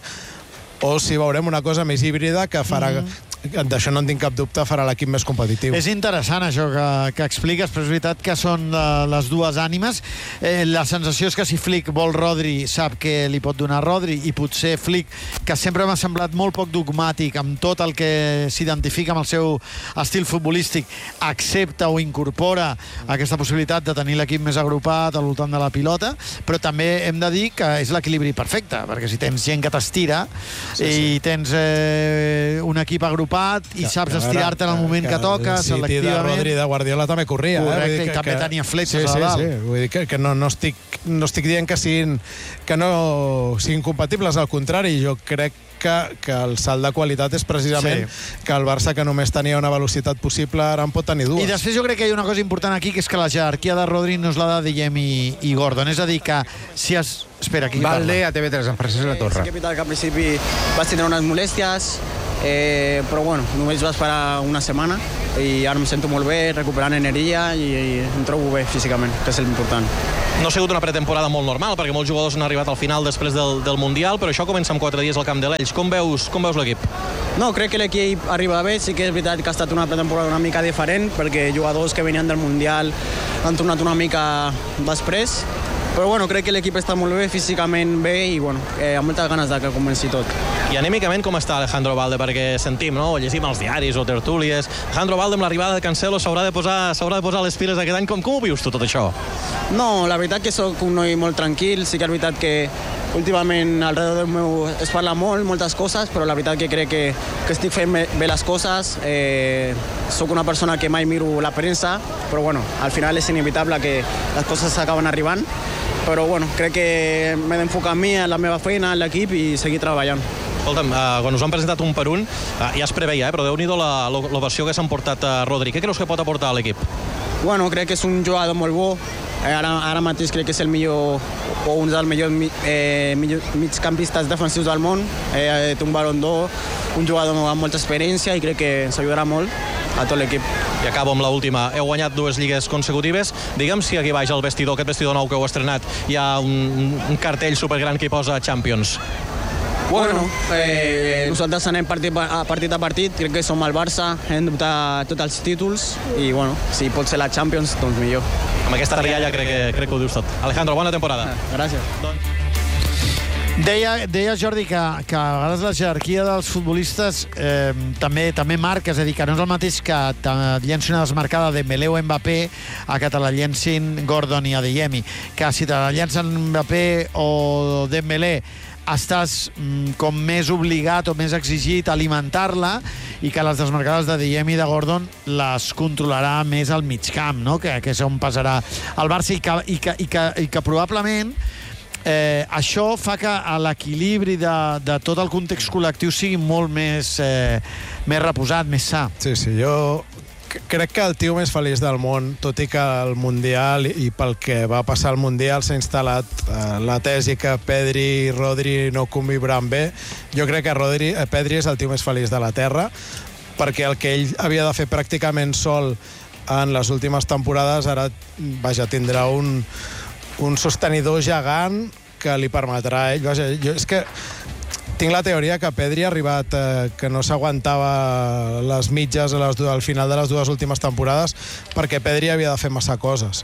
o si veurem una cosa més híbrida que farà... Mm-hmm. D'això no en tinc cap dubte, farà l'equip més competitiu.
És interessant això que, que expliques, però és veritat que són uh, les dues ànimes. Eh, la sensació és que si Flick vol Rodri, sap que li pot donar Rodri, i potser Flick, que sempre m'ha semblat molt poc dogmàtic amb tot el que s'identifica amb el seu estil futbolístic, accepta o incorpora aquesta possibilitat de tenir l'equip més agrupat al voltant de la pilota, però també hem de dir que és l'equilibri perfecte, perquè si tens gent que t'estira sí, sí. i tens eh, un equip agrupat i que, saps estirar-te en el moment que, que toca, selectivament.
El City de Rodri de Guardiola també corria.
Correcte,
eh?
i també
que,
tenia fletxes
sí, sí,
a dalt.
Sí, vull dir que, que no, no, estic, no estic dient que siguin, que no siguin compatibles, al contrari, jo crec que, que el salt de qualitat és precisament sí. que el Barça, que només tenia una velocitat possible, ara en pot tenir dues.
I després jo crec que hi ha una cosa important aquí, que és que la jerarquia de Rodri no és la de Diem i, i Gordon, és a dir, que si es... Espera, aquí
Valde a T V tres, en Francesc La Torre.
Sí que veritat que al principi vaig tindre unes molèsties, eh, però bueno, només va esperar una setmana i ara em sento molt bé, recuperant energia i, i em trobo bé físicament, que és l'important.
No ha sigut una pretemporada molt normal, perquè molts jugadors han arribat al final després del, del Mundial, però això comença amb quatre dies al camp de l'Elx. Com veus, com veus l'equip?
No, crec que l'equip arriba bé, sí que és veritat que ha estat una pretemporada una mica diferent, perquè jugadors que venien del Mundial han tornat una mica després, però bueno, crec que l'equip està molt bé, físicament bé i bueno, eh, amb moltes ganes de que comenci tot.
I anímicament com està Alejandro Valde? Perquè sentim, no? O llegim als diaris o tertúlies. Alejandro Valde amb l'arribada de Cancelo s'haurà de posar s'haurà de posar les piles aquest any. Com, com ho vius tu tot això?
No, la veritat que sóc un noi molt tranquil, sí que és veritat que últimament alrededor del meu es parla molt, moltes coses, però la veritat que crec que, que estic fent bé les coses. Eh, soc una persona que mai miro la premsa, però bueno, al final és inevitable que les coses s'acaben arribant. Però bueno, crec que m'he d'enfocar en mi, en la meva feina, en l'equip i seguir treballant.
Escolta'm, uh, quan us han presentat un per un, uh, ja es preveia, eh, però Déu-n'hi-do l'ovació que s'han portat a Rodri. Què creus que pot aportar a l'equip?
Bueno, crec que és un jugador molt bo. Eh, ara, ara mateix crec que és el millor o un dels millors eh, millor migcampistes defensius del món. Eh, té un Ballon d'Or, un jugador amb molta experiència i crec que ens ajudarà molt a tot l'equip.
I acabo amb l'última. Heu guanyat dues lligues consecutives. Digue'm si aquí baix al vestidor, aquest vestidor nou que heu estrenat, hi ha un, un cartell supergran que hi posa Champions.
Bueno, eh, nosaltres anem partit a partit a partit, crec que som el Barça, hem d'optar tots els títols i bueno, si pot ser la Champions, doncs millor.
Amb aquesta rialla crec que, crec que ho dius tot. Alejandro, bona temporada.
Gràcies.
Doncs...
Deia, deia Jordi que, que a vegades la jerarquia dels futbolistes eh, també també marca, és a dir, que no és el mateix que te llenci una desmarcada de Dembélé o Mbappé a que te la llencin Gordon i Adeyemi, que si te la llencen Mbappé o Dembélé estàs mm, com més obligat o més exigit a alimentar-la i que les desmarcades de Diem i de Gordon les controlarà més al migcamp, no? que, que és on passarà el Barça i que, i que, i que, i que probablement eh, això fa que l'equilibri de, de tot el context col·lectiu sigui molt més, eh, més reposat, més sa.
Sí, sí, jo crec que el tio més feliç del món, tot i que el Mundial i pel que va passar al Mundial s'ha instal·lat eh, la tesi que Pedri i Rodri no convivran bé. Jo crec que Rodri, eh, Pedri és el tio més feliç de la Terra, perquè el que ell havia de fer pràcticament sol en les últimes temporades, ara vaja, tindrà un, un sostenidor gegant que li permetrà a ell. Vaja, jo és que tinc la teoria que Pedri ha arribat, eh, que no s'aguantava les mitges a les, al final de les dues últimes temporades perquè Pedri havia de fer massa coses.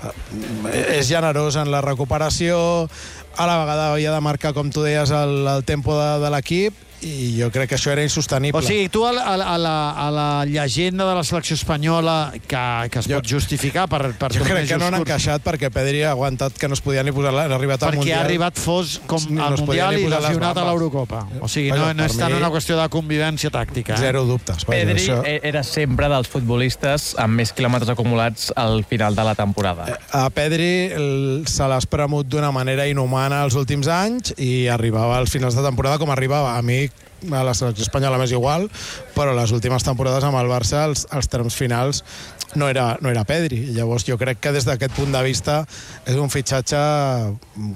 Eh, és generós en la recuperació, a la vegada havia de marcar, com tu deies, el, el tempo de, de l'equip, i jo crec que això era insostenible.
O sigui, tu a la, a la, a la llegenda de la selecció espanyola que, que es jo, pot justificar per... per
jo crec que no han encaixat perquè Pedri ha aguantat que no es podia ni posar... Ha arribat al
perquè
Mundial...
ha arribat fos com
no
al Mundial i lesionat a l'Eurocopa. O sigui,
Vaja,
no, no és tant
mi...
una qüestió de convivència tàctica. Eh?
Zero dubtes. Vaja,
Pedri
això...
era sempre dels futbolistes amb més quilòmetres acumulats al final de la temporada.
A Pedri el, se l'ha espremut d'una manera inhumana els últims anys i arribava als finals de temporada com arribava. A mi a la selecció espanyola més igual, però les últimes temporades amb el Barça, els, els termes finals no era, no era Pedri. Llavors jo crec que des d'aquest punt de vista és un fitxatge que,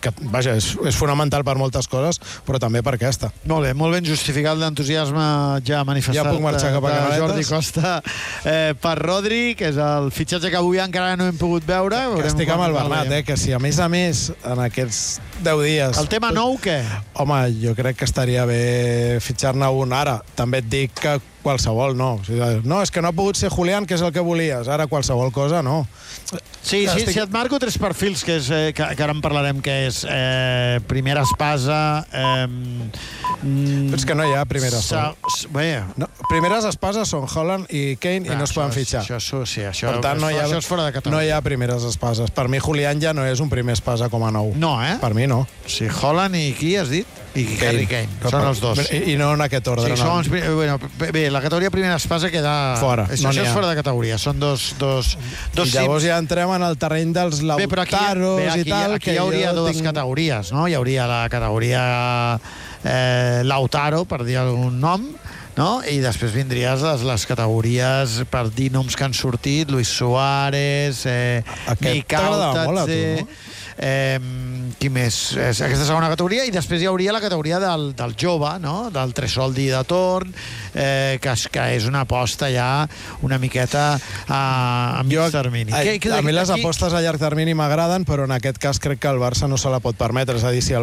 que vaja, és, és fonamental per moltes coses, però també per aquesta.
Molt bé, molt ben justificat l'entusiasme ja manifestat
ja puc marxar cap a
de Jordi Costa eh, per Rodri, que és el fitxatge que avui encara no hem pogut veure.
Que estic amb el Bernat, eh, que si a més a més en aquests deu dies...
El tema nou, què?
Home, jo crec que estaria bé fitxar-ne un ara. També et dic que qualsevol no. O sigui, no, és que no ha pogut ser Julián, que és el que volies. Ara qualsevol cosa, no.
Sí, sí, estic... si et marco tres perfils, que, és, eh, que, que ara en parlarem, que és eh, primera espasa... Eh,
mm, és que no hi ha primera espasa.
Bé,
no, primeres espases són Haaland i Kane
ah,
i no es poden
això,
fitxar.
Això, això, sí, això,
per tant, no hi ha,
això és fora de categoria.
No hi ha primeres espases. Per mi Julián ja no és un primer espasa com a nou.
No, eh?
Per mi no.
Sí, Haaland i qui has dit? I
Kane.
Harry Kane. Són
per,
els dos.
I, I no en aquest ordre.
Sí,
no.
Són, bueno, bé, la categoria primera espasa queda...
Fora.
Això,
No
això és
ha.
fora de categoria. Són dos, dos, dos
I llavors
cims.
ja entrem en el terreny dels
Bé, però aquí,
Lautaros
bé, aquí,
i tal.
aquí hi hauria dues
tinc...
categories, no? Hi hauria la categoria eh, Lautaro, per dir algun nom, no? I després vindries les, les categories per dir noms que han sortit, Luis Suárez, eh,
Aquest t'agradava molt a tu, no?
Eh, qui més? És aquesta segona categoria, i després hi hauria la categoria del, del jove, no? Del Tresoldi de Torn, eh, que, és, que és una aposta ja una miqueta a, a mig termini.
A,
que, que,
a mi les
aquí...
apostes a llarg termini m'agraden, però en aquest cas crec que el Barça no se la pot permetre. És a dir, si el